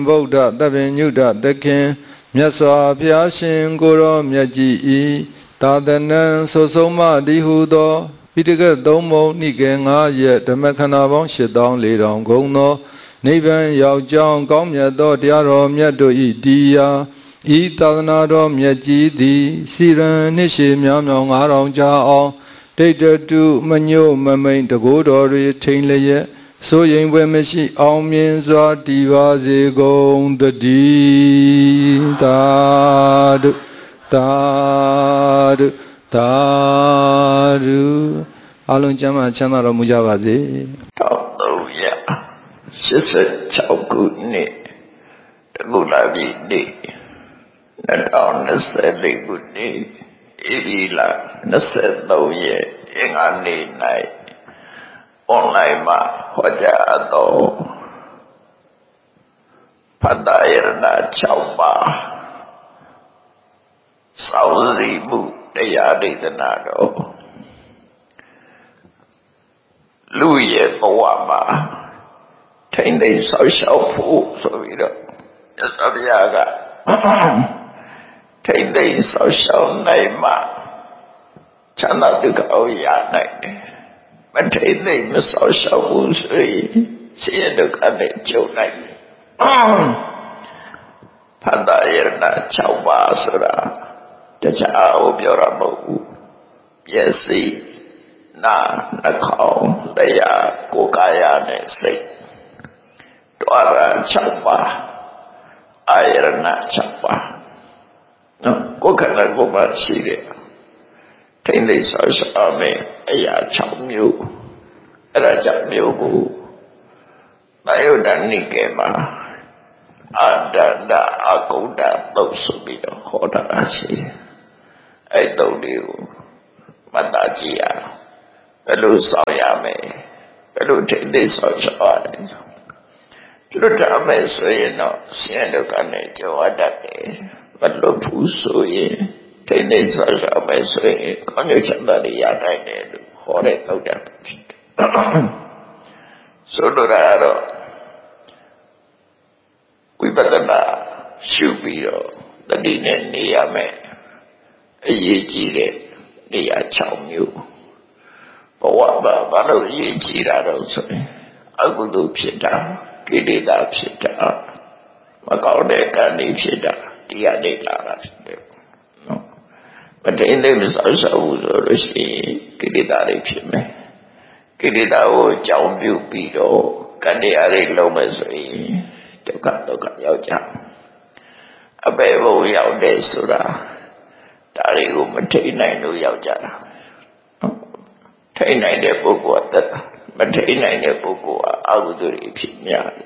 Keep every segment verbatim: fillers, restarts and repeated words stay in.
ဗုဒ္ဓတပင်ညုတသခင်မြတ်စွာဘုရားရှင်ကိုရောမြတ်ကြီးဤသာသနံဆိုဆုံးမတိဟုသောပိဋကတ်သုံးပုံနိကေငါးရက်ဓမ္မခန္ဓာပေါင်းရှစ်သောင်းလေးထောင်ဂုံသောနိဗ္ဗာန်ရောက်ကြောင်းကောင်းမြတ်သောတရားတော်မြတ်တို့ဤတရားဤသာသနာတော်မြတ်ကြီးသည်စီရန်နှစ်ရှည်များမြောင်ငါးထောင်ကြာအောင်ဒိဋ္ဌတုမညို့မမိန်တကိုးတော်တွေထိန်လျက်ဆိုရင်ပွဲမရှိအောင်မြင်စွာတည်ပါစေကုန်တည်းသာဓုသာဓုသာဓုအလုံးကျမ်းမှာချမ်းသာတော်မူကြပါစေတောင်းတော်ရရှစ်สิบหกခုနှစ်တကုလာပြီနေ့နှစ်ထောင်နှစ်ဆယ်လေးခုနှစ်ဧပြီလနှစ်ဆယ်သုံးရက်အင်္ဂါနေ့၌အွန်လိုင်းမှာဟောကြားတော်ဖတ်တာရဏ၆ပါးစောင့်စီမှုတရားဒေသနာတော်လူရဲ့ဘဝမှာထိမ့်သိမ်းဆောက်ရှောက်ဖို့ဆိုပြီးတော့မြတ်စွာဘုရားကထိမ့်သိမ်းဆောက်ရှောက်နိုင်မှချမ်းသာဒုက္ခကိုရနိုင်တယ်မထိမ့်သိမ်းမဆောက်ရှောက်ဘူးဆိုရင်ဆင်းရဲဒုက္ခနဲ့ကြုံနိုင်တယ်ဖတ်တာရဏ၆ပါးဆိုတာတခြားကိုပြောတာမဟုတ်ဘူးမျက်စိနာနှာခေါင်းတရားကိုယ်ကာယနဲ့စိတ်တွားရ၆ပါးအာရဏ၆ပါးနော်ကိုယ်ခန္ဓာကိုယ်မှာရှိတဲ့ထိမ့်သိမ်းဆောက်ရှောက်မယ်အရာ၆မျိုးအဲ့ဒါကြောင့်မျိုးကိုသာယုတ္တနိကေမှာအတ္တဒအကုဋ္ဌသုတ်ဆိုပြီးတော့ဟောတာရှိတယ်အဲ့သုတ်တွေကိုမှတ်သားကြည့်ရအောင်ဘယ်လိုဆောင်ရမယ်ဘယ်လိုထိမ့်သိမ်းဆောက်ရှောက်ရလဲလွတ်တာမယ်ဆိုရင်တော့ဆင်းရဲဒုက္ခနဲ့ကြုံရတတ်တယ်မလွတ်ဘူးဆိုရင်ထိမ့်သိမ်းဆောက်ရှောက်မယ်ဆိုရင်ကောင်းကျိုးချမ်းသာတွေရနိုင်တယ်လို့ဟောတဲ့သုတ်တာဖြစ်တယ်ဆိုလိုတာကတော့ဝိပဿနာရှုပြီးတော့တတိနဲ့နေရမယ်အရေးကြီးတဲ့နေရာ၆မျိုးဘဝမှာဘာလို့အရေးကြီးတာတော့ဆိုရင်အကုသိုလ်ဖြစ်တာကိလေသာဖြစ်တာမကောင်းတဲ့ကံတွေဖြစ်တာတရားတွေလာတာဖြစ်တယ်နော်မတိန်လေးမစောက်ရှောက်ဘူးဆိုလို့ရှိရင်ကိလေသာတွေဖြစ်မယ်ကိလေသာကိုကြောင်းပြုပြီးတော့ကံတရားတွေလုံးမယ်ဆိုရင်ဒုက္ခဒုက္ခရောက်ကြအပေဘုံရောက်တယ်ဆိုတာဒါတွေကိုမထိန်နိုင်လို့ရောက်ကြတာထိန်နိုင်တဲ့ပုဂ္ဂိုလ်ကတတ်တာမထိန်နိုင်တဲ့ပုဂ္ဂိုလ်ကအကုသိုလ်တွေဖြစ်များတယ်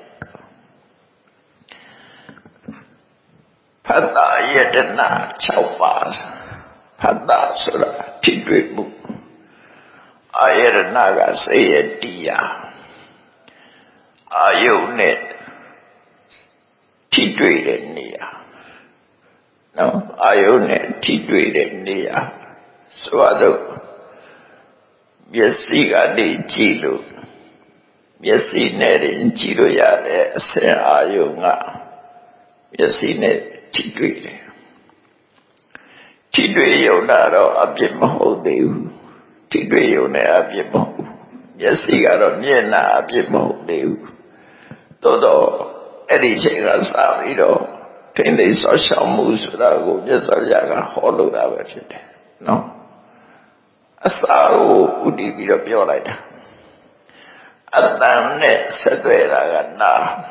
ဖတ်တာယတနာ၆ပါးဖတ်တာဆိုတာဖြစ်တွေ့မှုအာယတနာကစေယတရားအာယုနဲ့ထိတွေ့တဲ့နေရာနော်အာယုနဲ့ထိတွေ့တဲ့နေရာဆိုတော့မျက်စိကနေကြည့်လို့မျက်စိနဲ့ကြည့်လို့ရတဲ့အစင်အာယုကမျက်စိနဲ့ထိတွေ့တယ်ထိတွေ့ရုံတော့အပြစ်မဟုတ်သေးဘူးထိတွေ့ရုံနဲ့အပြစ်မဟုတ်ဘူးမျက်စိကတော့မြင်တာအပြစ်မဟုတ်သေးဘူးသို့တော့အဲ့ဒီချိန်ကစပြီးတော့ထိမ့်သိမ်းဆောက်ရှောက်မှုဆိုတာကိုမြတ်စွာဘုရားကဟောလို့တာပဲဖြစ်တယ်နော်အစာကိုဥတည်ပြီးတော့ပြောလိုက်တာအတန်နဲ့ဆက်သွယ်တာကနာ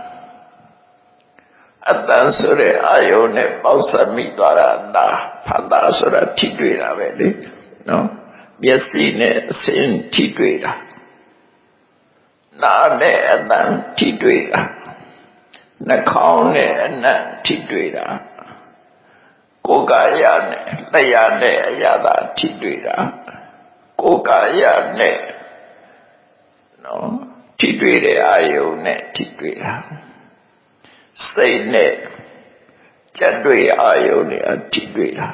အတန်ဆိုတဲ့အာယုန်နဲ့ပေါက်ဆက်မိသွားတာနာဖတ်တာဆိုတာထိတွေ့တာပဲလေနော်မျက်စိနဲ့အစင်ထိတွေ့တာနာနဲ့အတန်ထိတွေ့တာနှာခေါင်းနဲ့အနံ့ထိတွေ့တာကိုယ်ကာယနဲ့တရားနဲ့အရာသာထိတွေ့တာကိုယ်ကာယနဲ့နော်ထိတွေ့တဲ့အာယုန်နဲ့ထိတွေ့တာစိတ်နဲ့ကြံ့တွေ့အာယုန်နဲ့ထိတွေ့တာ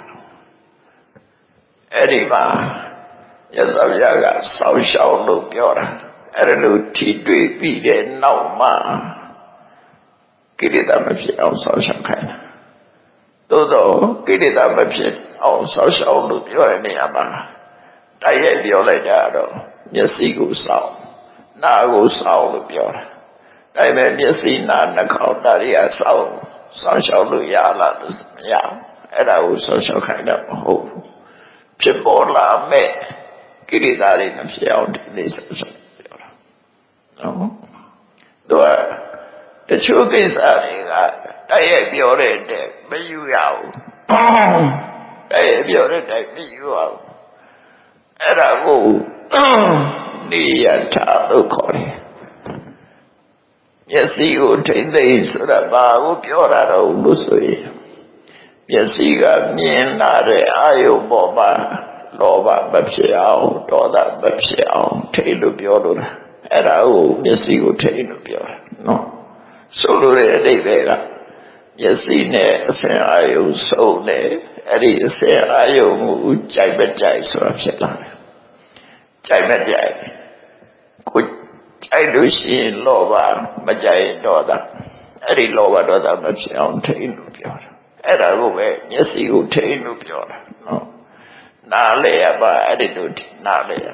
အဲ့ဒီမှာရသော်ရကစောင့်ရှောက်လို့ပြောတာအဲ့လိုထိတွေ့ပြီးတဲ့နောက်မှာကကိလေသာမဖြစ်အောင်ဆောက်ရှောက်ခိုင်းတာသို့တော့ကိလေသာမဖြစ်အောင်ဆောက်ရှောက်လို့ပြောတဲ့နေရာမှာတိုက်ရိုက်ပြောလိုက်တာတော့မျက်စိကိုစောင့်နားကိုစောင့်လို့ပြောတာဒါပေမဲ့မျက်စိနားနှာခေါင်းဒါတွေကစောင့်ဆောက်ရှောက်လို့ရလားလို့မရအဲ့ဒါကိုဆောက်ရှောက်ခိုင်းတာမဟုတ်ဘူးဖြစ်ပေါ်လာမဲ့ကိလေသာတွေမဖြစ်အောင်ဒီနေ့ဆောက်ရှောက်ပြောတာနော်တော့တချို့ကိစ္စတွေကတိုက်ရိုက်ပြောတဲ့တဲ့မယူရဘူးတိုက်ရိုက်ပြောတဲ့တိုက်မယူရဘူးအဲ့ဒါကိုနေရထားလို့ခေါ်တယ်မျက်စိကိုထိမ့်သိမ့်ဆိုတာဘာကိုပြောတာတော့လို့ဆိုရင်မျက်စိကမြင်လာတဲ့အာယုပေါ်မှာလောဘမဖြစ်အောင်ဒေါသမဖြစ်အောင်ထိလို့ပြောလို့လားအဲ့ဒါကိုမျက်စိကိုထိလို့ပြောတာနော်ဆိုလိုတဲ့အဓိပ္ပာယ်ကမျက်စိနဲ့အစင်အာယုစုံတယ်အဲ့ဒီအစင်အာယုကိုကြိုက်မကြိုက်ဆိုတာဖြစ်လာတယ်ကြိုက်မကြိုက်ကိုကြိုက်လို့ရှိရင်လောဘမကြိုက်ဒေါသအဲ့ဒီလောဘဒေါသမဖြစ်အောင်ထိလို့ပြောတာအဲ့ဒါကိုပဲမျက်စိကိုထိလို့ပြောတာနော်နားလေရပါအဲ့ဒီလိုနားလေရ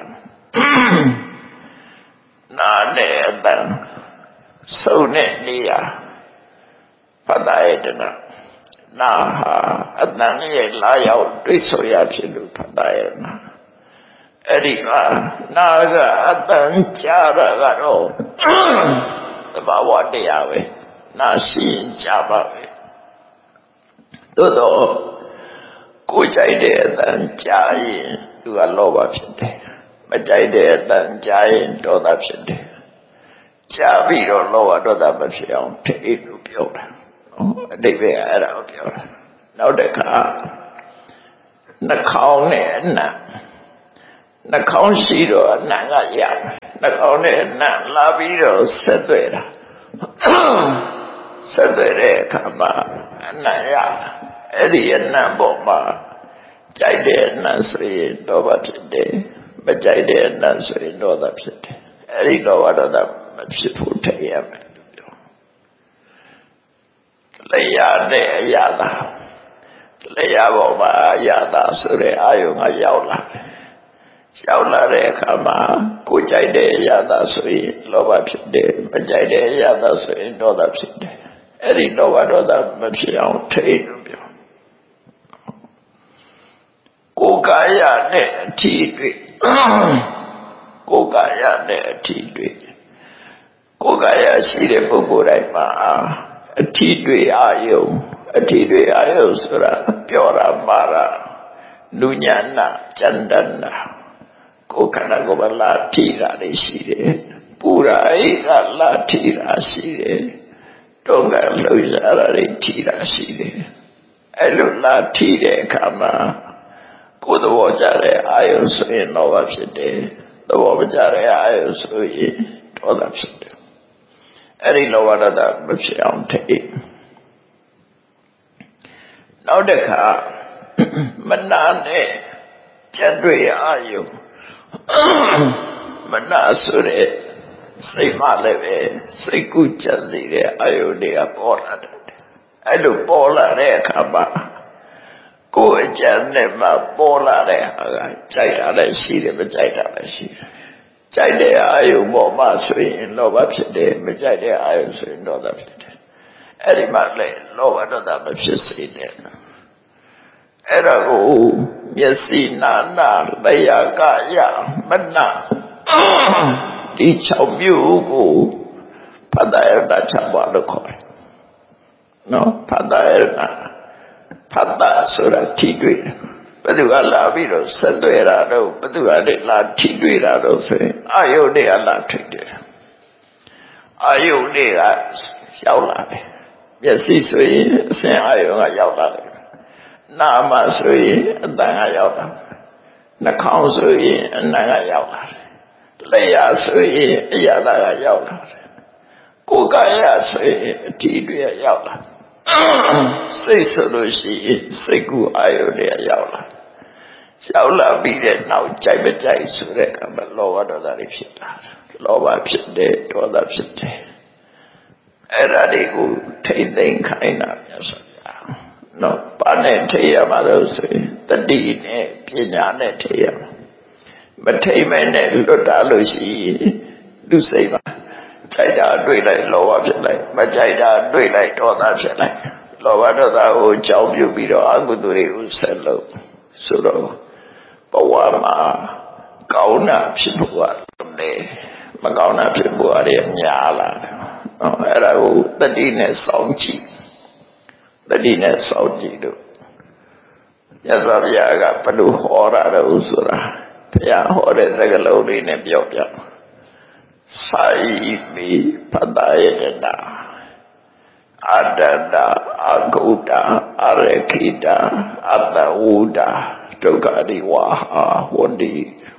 နားနဲ့အတန်စုံတဲ့နေရာဖတ်တာရတဲ့နာနာဟာအတန်ရဲ့လာရောက်တွေ့ဆိုရဖြစ်လို့ဖတ်တာရနာအဲ့ဒီကနာကအတန်ကြားတာကတော့သဘာဝတရားပဲနာရှိရင်ကြားပါပဲသို့တော့ကိုယ်ကြိုက်တဲ့အတန်ကြားရင်သူကလောဘဖြစ်တယ်မကြိုက်တဲ့အတန်ကြားရင်ဒေါသဖြစ်တယ်ကြားပြီးတော့လောဘဒေါသမဖြစ်အောင်ထိလို့ပြောတာအတိတ်ပဲအဲ့ဒါကိုပြောတာနောက်တစ်ခါနှာခေါင်းနဲ့အနံ့နှာခေါင်းရှိတော့အနံ့ကရနှာခေါင်းနဲ့အနံ့လာပြီးတော့ဆက်သွဲတာဆက်သွဲတဲ့အခါမှာအနံ့ရအဲ့ဒီအနံ့ပေါ်မှာကြိုက်တဲ့အနံ့ဆိုရင်ဒေါသဖြစ်တယ်မကြိုက်တဲ့အနံ့ဆိုရင်ဒေါသဖြစ်တယ်အဲ့ဒီလောဘဒေါသမဖြစ်ဖို့ထည့်ရမယ်လို့ပြောလျာနဲ့အရာသာလျာပေါ်မှာအရာသာဆိုတဲ့အာယုံကရောက်လာတယ်ရောက်လာတဲ့အခါမှာကိုကြိုက်တဲ့အရာသာဆိုရင်လောဘဖြစ်တယ်မကြိုက်တဲ့အရာသာဆိုရင်ဒေါသဖြစ်တယ်အဲ့ဒီလောဘဒေါသမဖြစ်အောင်ထိလို့ပြောကိုယ်ကာယနဲ့အထီးတွေ့ကိုယ်ကာယနဲ့အထီးတွေ့ကိုယ်ကာယရှိတဲ့ပုဂ္ဂိုလ်တိုင်းမှာအထီးတွေ့အာယုံအထီးတွေ့အာယုံဆိုတာပြောတာမှာလူညာနာကျန္တနာကိုယ်ခန္ဓာကိုယ်မှာလာထီတာတွေရှိတယ်ပူရာအိကလာထီတာရှိတယ်တုံးကလှုပ်ရှားတာတွေထီတာရှိတယ်အဲ့လိုလာထီတဲ့အခါမှာကိုယ်သဘောကြတဲ့အာယုံဆိုရင်လောဘဖြစ်တယ်သဘောမကြတဲ့အာယုံဆိုရင်ဒေါသဖြစ်တယ်အဲ့ဒီလောဘဒေါသမဖြစ်အောင်ထိနောက်တစ်ခါမနာနဲ့ကြက်တွေအာယုံမနာဆိုတဲ့စိတ်မှလည်းပဲစိတ်ကူးကြစီတဲ့အာယုံတွေကပေါ်လာတယ်အဲ့လိုပေါ်လာတဲ့အခါမှာကိုယ်အကြံနဲ့မှပေါ်လာတဲ့ဟာကကြိုက်တာလည်းရှိတယ်မကြိုက်တာလည်းရှိတယ်ကြိုက်တဲ့အာယုံပေါ်မှာဆိုရင်လောဘဖြစ်တယ်မကြိုက်တဲ့အာယုံဆိုရင်ဒေါသဖြစ်တယ်အဲ့ဒီမှာလေလောဘဒေါသမဖြစ်စေတယ်အဲ့ဒါကိုမျက်စိနာနာလျာကာယမနာဒီ၆မျိုးကိုဖတ်တာရတာ၆ပါးလို့ခေါ်တယ်နော်ဖတ်တာရတာဖတ်တာဆိုတာထိတွေ့တယ်ဘယ်သူကလာပြီးတော့ဆက်သွဲတာတော့ဘယ်သူကလည်းလာထိတွေ့တာတော့ဆိုရင်အာယုန်တွေကလာထိတယ်အာယုန်တွေကရောက်လာတယ်မျက်စိဆိုရင်အစင်အာယုန်ကရောက်လာတယ်နာမဆိုရင်အတန်ကရောက်လာနှာခေါင်းဆိုရင်အနံ့ကရောက်လာတယ်လျှာဆိုရင်အရာသာကရောက်လာတယ်ကိုယ်ကာယဆိုရင်အထီးတွေရောက်လာစိတ်ဆိုလို့ရှိရင်စိတ်ကူအာယုန်တွေရောက်လာရောက်လာပြီးတဲ့နောက်ကြိုက်မကြိုက်ဆိုတဲ့အခါမှာလောဘဒေါသတွေဖြစ်လာတယ်လောဘဖြစ်တယ်ဒေါသဖြစ်တယ်အဲ့ဒါတွေကိုထိမ့်သိမ့်ခိုင်းတာမြတ်စွာဘုရားနော်ဘာနဲ့ထိရမှာလို့ဆိုရင်တတိနဲ့ပညာနဲ့ထိရမှာမထိမ့်မဲနဲ့လွတ်တာလို့ရှိရင်လူစိတ်ပါကြိုက်တာတွေ့လိုက်လောဘဖြစ်လိုက်မကြိုက်တာတွေ့လိုက်ဒေါသဖြစ်လိုက်လောဘဒေါသကိုကြောင်းပြုပြီးတော့အကုသိုလ်တွေကိုဆက်လုပ်ဆိုတော့ဘဝမှာကောင်းတာဖြစ်ဖို့ရတယ်မကောင်းတာဖြစ်ဖို့ရတယ်များလာတယ်အဲ့ဒါကိုတတိနဲ့စောင့်ကြည့်တတိနဲ့စောင့်ကြည့်တော့မြတ်စွာဘုရားကဘယ်လိုဟောတာလဲဆိုတာဘုရားဟောတဲ့စကားလုံးလေးနဲ့ပြောပြစာယိမိဖတ္တယတနာအတ္တတာအဂုတ္တအရခိတအတ္တဝုဒ္ဒဒုက္ခရိဝါဟာဝန္တိ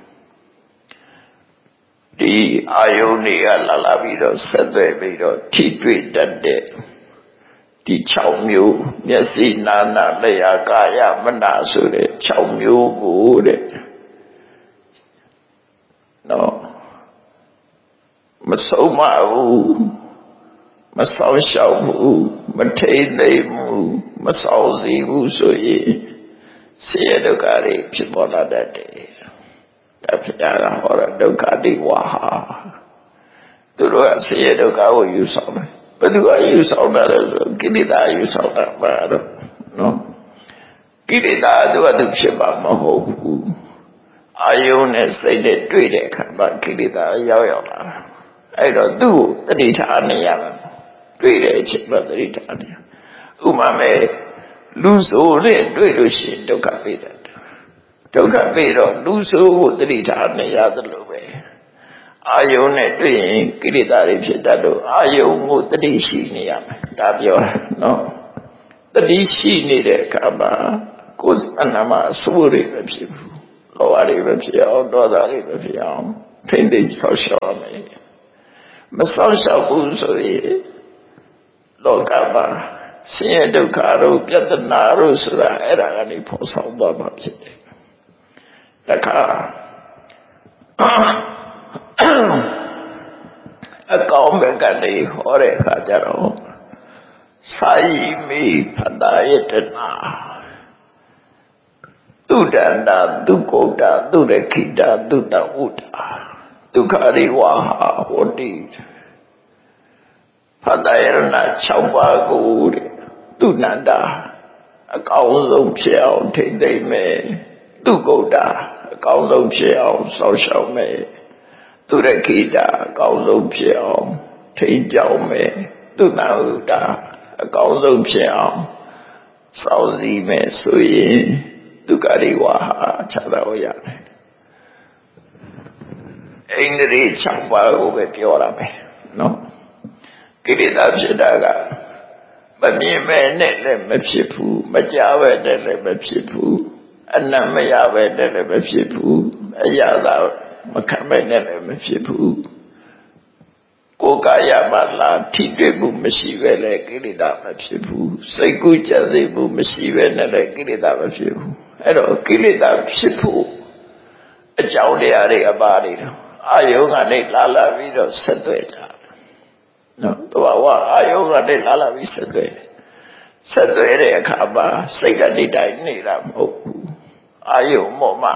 ဒီအာယုန်တွေကလာလာပြီးတော့ဆက်သွယ်ပြီးတော့ထိတွေ့တတ်တဲ့ဒီ၆မျိုးမျက်စိနာနာလျှာကာယမနာဆိုတဲ့၆မျိုးကိုတဲ့နော်မဆုံးမဘူးမဆောင်ရှောက်ဘူးမထိတ်သိမ်းဘူးမဆောင်စီဘူးဆိုရင်ဆင်းရဲဒုက္ခတွေဖြစ်ပေါ်လာတတ်တယ်ဒါဖျားကဟောတဲ့ဒုက္ခတိဝါဟာသူတို့ကဆင်းရဲဒုက္ခကိုယူဆောင်တယ်ဘယ်သူကယူဆောင်တာလဲဆိုကိလေသာယူဆောင်တာပါတော့နော်ကိလေသာသူကသူဖြစ်ပါမဟုတ်ဘူးအာယုန်နဲ့စိတ်နဲ့တွေ့တဲ့အခါမှာကိလေသာရောက်ရောက်လာတာအဲ့တော့သူ့ကိုတတိထားနေရမယ်တွေ့တဲ့အချိန်မှာတတိထားနေဥမာမဲ့လူဆိုနဲ့တွေ့လို့ရှိရင်ဒုက္ခပေးတယ်ဒုက္ခပေးတော့လူဆိုကိုတတိထားနေရတယ်လို့ပဲအာယုန်နဲ့တွေ့ရင်ကိလေသာတွေဖြစ်တတ်လို့အာယုန်ကိုတတိရှိနေရမယ်ဒါပြောတာနော်တတိရှိနေတဲ့အခါမှာကိုယ်အနာမအဆိုးတွေပဲဖြစ်ဘူးလောဘတွေပဲဖြစ်အောင်ဒေါသတွေပဲဖြစ်အောင်ထိမ့်သိမ်းဆောက်ရှောက်ရမယ်မဆောက်ရှောက်ဘူးဆိုရင်လောကမှာဆင်းရဲဒုက္ခတို့ပြဿနာတို့ဆိုတာအဲ့ဒါကနေပေါ်ဆောင်သွားမှာဖြစ်တယ်တခါအကောင်းဘက်ကနေဟောတဲ့အခါကျတော့စာယိမိဖတ္တယတနာသုဒ္ဒန္တာသုကုတ္တသုရခိတသုတဝုဒ္ဒဒုက္ခရိဝါဟာဟောတိဖတ္တယရဏ၆ပါးကိုသုဏန္တာအကောင်းဆုံးဖြစ်အောင်ထိမ့်သိမ့်မယ်သုကုတ္တအကောင်းဆုံးဖြစ်အောင်စောင့်ရှောက်မယ်သုရခိတအကောင်းဆုံးဖြစ်အောင်ထိမ့်ကြောက်မယ်သုဏဝုဒ္ဒအကောင်းဆုံးဖြစ်အောင်စောင့်စည်းမယ်ဆိုရင်ဒုက္ခရိဝါဟာချမ်းသာရရတယ်အိန္ဒြေ၆ပါးကိုပဲပြောရမယ်နော်ကိလေသာဖြစ်တာကမမြင်မဲ့နဲ့လည်းမဖြစ်ဘူးမကြားပဲနဲ့လည်းမဖြစ်ဘူးအနံ့မရပဲနဲ့လည်းမဖြစ်ဘူးအရသာမခံမဲ့နဲ့လည်းမဖြစ်ဘူးကိုယ်ကာယမှာလာထိတွေ့မှုမရှိပဲလေကိလေသာမဖြစ်ဘူးစိတ်ကူးကြသိမှုမရှိပဲနဲ့လည်းကိလေသာမဖြစ်ဘူးအဲ့တော့ကိလေသာဖြစ်ဖို့အကြောင်းတရားတွေအပါတွေတော့အာယုန်ကနေလာလာပြီးတော့ဆက်သွယ်ကြနော်တဘာဝအာယုန်ကနေလာလာပြီးဆက်သွယ်ဆက်သွယ်တဲ့အခါမှာစိတ်ကနေတိုင်းနေတာမဟုတ်ဘူးအာယုန်မောမှာ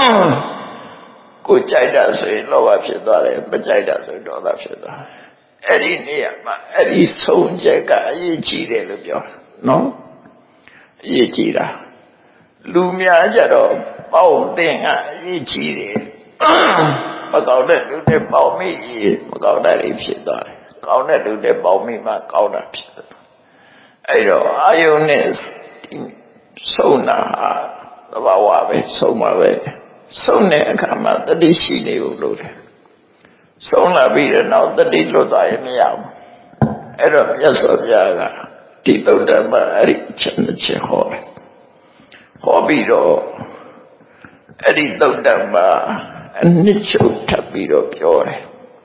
ကိုကြိုက်တာဆိုရင်လောဘဖြစ်သွားတယ်မကြိုက်တာဆိုရင်ဒေါသဖြစ်သွားတယ်အဲ့ဒီနေရာမှာအဲ့ဒီဆုံးချက်ကအရေးကြီးတယ်လို့ပြောတာနော်အရေးကြီးတာလူများကြတော့ပေါင်းတင်ကအရေးကြီးတယ်မကောင်းတဲ့လူတွေပေါင်းမိမကောင်းတဲ့တွေဖြစ်သွားတယ်ကောင်းတဲ့လူတွေပေါင်းမိမှကောင်းတာဖြစ်တယ်အဲ့တော့အာယုန်နဲ့ဆုံးတာသဘာဝပဲဆုံးမှာပဲဆုံးတဲ့အခါမှာတတိရှိနေဖို့လိုတယ်ဆုံးလာပြီးတော့နောက်တတိလွတ်သွားရင်မရဘူးအဲ့တော့မြတ်စွာဘုရားကဒီသုတ္တမအဲ့ဒီချက်နဲ့ချက်ဟောတယ်ဟောပြီးတော့အဲ့ဒီသုတ္တမအနှစ်ချုပ်ထပ်ပြီးတော့ပြောတယ်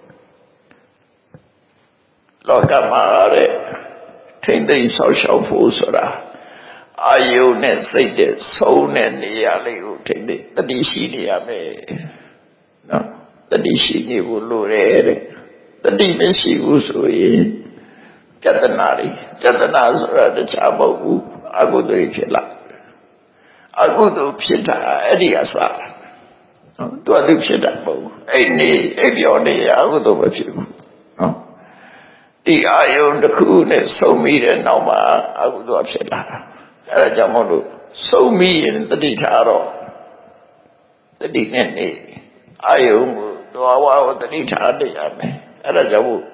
လောကမှာတဲ့ထိမ့်သိမ်းဆောက်ရှောက်ဖို့ဆိုတာအာယုန်နဲ့စိတ်တဲ့ဆုံးတဲ့နေရာလေးကိုထိမ့်သိမ်းတတိရှိနေရမယ်နော်တတိရှိနေဖို့လိုတယ်တဲ့တတိမရှိဘူးဆိုရင်ပြဿနာတွေပြဿနာဆိုတာတခြားမဟုတ်ဘူးအကုသိုလ်တွေဖြစ်လာအကုသိုလ်ဖြစ်တာအဲ့ဒီအစားနော်သူကသူဖြစ်တာမဟုတ်ဘူးအဲ့နေအဲ့ပြောနေအကုသိုလ်မဖြစ်ဘူးနော်ဒီအာယုန်တစ်ခုနဲ့ဆုံးမိတဲ့နောက်မှာအကုသိုလ်ဖြစ်လာတာအဲ့ဒါကြောင့်မို့လို့ဆုံးမိရင်တတိထားတော့တတိနဲ့နေအာယုန်ကိုသွားဝါကိုတတိထားနေရမယ်အဲ့ဒါကြောင့်မို့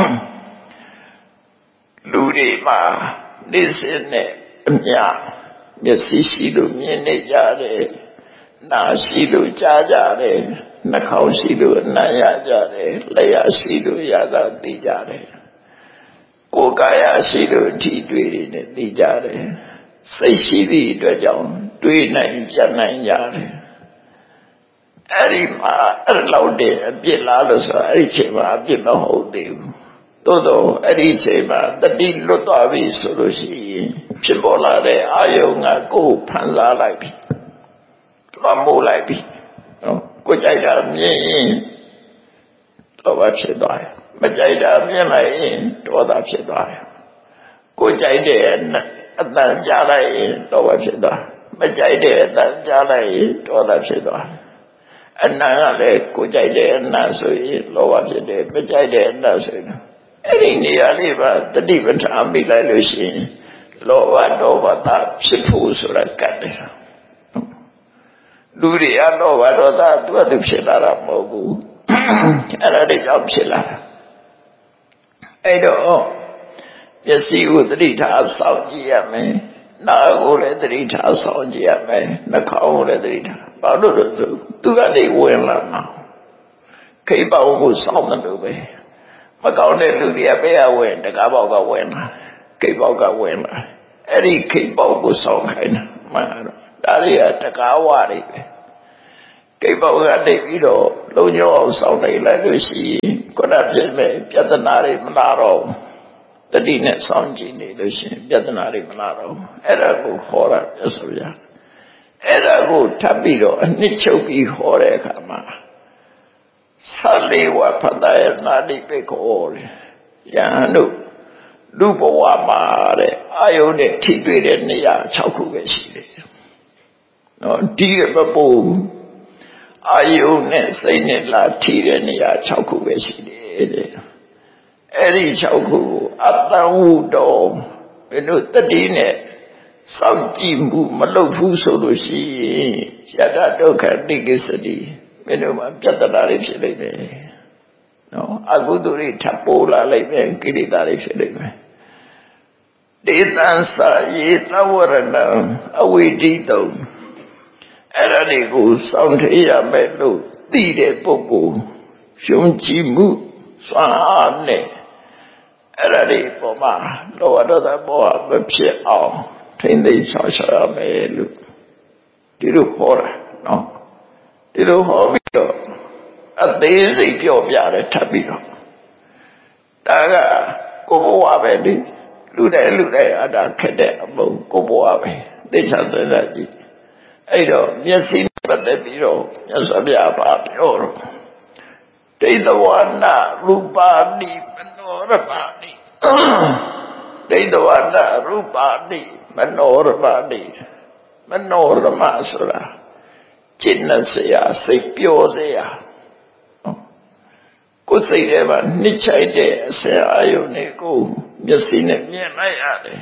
လူတွေမှာနေစင်းနဲ့အမြမျက်စိရှိလို့မြင်နေကြတယ်နားရှိလို့ကြားကြတယ်နှာခေါင်းရှိလို့အနံ့ရကြတယ်လျှာရှိလို့ရတာသိကြတယ်ကိုယ်ကာယရှိလို့အထီးတွေ့နေနဲ့သိကြတယ်စိတ်ရှိသည့်အတွက်ကြောင့်တွေးနိုင်ကြနိုင်ကြတယ်အဲ့ဒီမှာအဲ့လောက်တည်းအပြစ်လားလို့ဆိုအဲ့ဒီချိန်မှာအပြစ်မဟုတ်သေးဘူးသို့တော့အဲ့ဒီချိန်မှာတတိလွတ်သွားပြီဆိုလို့ရှိရင်ဖြစ်ပေါ်လာတဲ့အာယုံကကိုယ်ဖန်ဆားလိုက်ပြီလွှမ်းမိုးလိုက်ပြီနော်ကိုကြိုက်တာမြင်ရင်တော့ဘာဖြစ်သွားတယ်မကြိုက်တာမြင်လိုက်ရင်ဒေါသဖြစ်သွားတယ်ကိုကြိုက်တဲ့အတန်ကြားလိုက်ရင်တော့ဘာဖြစ်သွားမကြိုက်တဲ့အတန်ကြားလိုက်ရင်ဒေါသဖြစ်သွားအနံ့ကလည်းကိုကြိုက်တဲ့အနံ့ဆိုရင်လောဘဖြစ်တယ်မကြိုက်တဲ့အနံ့ဆိုရင်အဲ့ဒီနေရာလေးပါတတိပဋ္ဌာန်မိလိုက်လို့ရှိရင်လောဘဒေါသဖြစ်ဖို့ဆိုတာကတ်တယ်လူတွေအလောဘဒေါသသူ့အတူဖြစ်လာတာမဟုတ်ဘူးအဲ့ဒါတွေကြောင့်ဖြစ်လာတာအဲ့တော့မျက်စိကိုတတိထားစောင့်ကြည့်ရမယ်နားကိုလည်းတတိထားစောင့်ကြည့်ရမယ်နှာခေါင်းကိုလည်းတတိထားဘာလို့လဲဆိုသူကနေဝင်လာမှာခိပ္ပဝကိုစောင့်တယ်လို့ပဲမကောင်းတဲ့လူတွေကဘယ်ကဝင်တကားပေါက်ကဝင်လာခိပ္ပဝကဝင်လာအဲ့ဒီခိပ္ပဝကိုစောင့်ခိုင်းတာမှန်တော့ဒါတွေကတကားဝတွေပဲကိပ္ပဝကနေပြီးတော့လုံညောအောင်စောင့်နေလိုက်လို့ရှိရင်ခုနပြည့်မဲ့ပြဿနာတွေမလာတော့တတိနဲ့စောင့်ကြည့်နေလို့ရှိရင်ပြဿနာတွေမလာတော့အဲ့ဒါကိုခေါ်တာပြဆိုရအဲ့ဒါကိုထပ်ပြီးတော့အနှစ်ချုပ်ပြီးဟောတဲ့အခါမှာသလေးဝဖတ်တဲ့နာတိပိခေါ်တယ်ယဟန်တို့လူဘဝမှာတဲ့အာယုန်နဲ့ထိတွေ့တဲ့နေရာ၆ခုပဲရှိတယ်နော်ဒီကမပူအာယုန်နဲ့စိတ်နဲ့လာထိတဲ့နေရာ၆ခုပဲရှိတယ်တဲ့အဲ့ဒီ၆ခုကိုအတ္တဝုတော်ဘယ်လိုတတိနဲ့စောင့်ကြည့်မှုမလုပ်ဘူးဆိုလို့ရှိရင်ယတဒုက္ခတိကိစ္စတိဘယ်လိုမှပြဿနာတွေဖြစ်လိမ့်မယ်နော်အကုသိုလ်တွေထပ်ပေါ်လာလိမ့်မယ်ကိလေသာတွေဖြစ်လိမ့်မယ်ဒေသံစာယေသဝရဏအဝိတိတုံအဲ့ဒါတွေကိုစောင့်ထရမယ်လို့သိတဲ့ပုဂ္ဂိုလ်ရှုံးကြည့်မှုစွမ်းအားနဲ့အဲ့ဒါတွေပေါ်မှာလောဘဒေါသမောဟမဖြစ်အောင်ထိမ့်သိမ်းဆောင်ရှားရမယ်လို့ဒီလိုဟောတာနော်ဒီလိုဟောပြီးတော့အသေးစိတ်ပြောပြတယ်ထပ်ပြီးတော့ဒါကကိုဘဝပဲလေလူတိုင်းလူတိုင်းအတာခက်တဲ့အမုံကိုဘဝပဲသိချင်စရာကြီးအဲ့တော့မျက်စိနဲ့ပတ်သက်ပြီးတော့မြတ်စွာဘုရားပါပြောတော့ဒိဋ္ဌဝနာရူပါနိမနောရပါနိဒိဋ္ဌဝနာရူပါနိမနောရပါနိမနောရမဆိုတာကျင့်နေစရာစိတ်ပြောစရာကိုယ်စိတ်ထဲမှာနှစ်ချိုက်တဲ့အစင်အာယုန်တွေကိုမျက်စိနဲ့မြင်လိုက်ရတယ်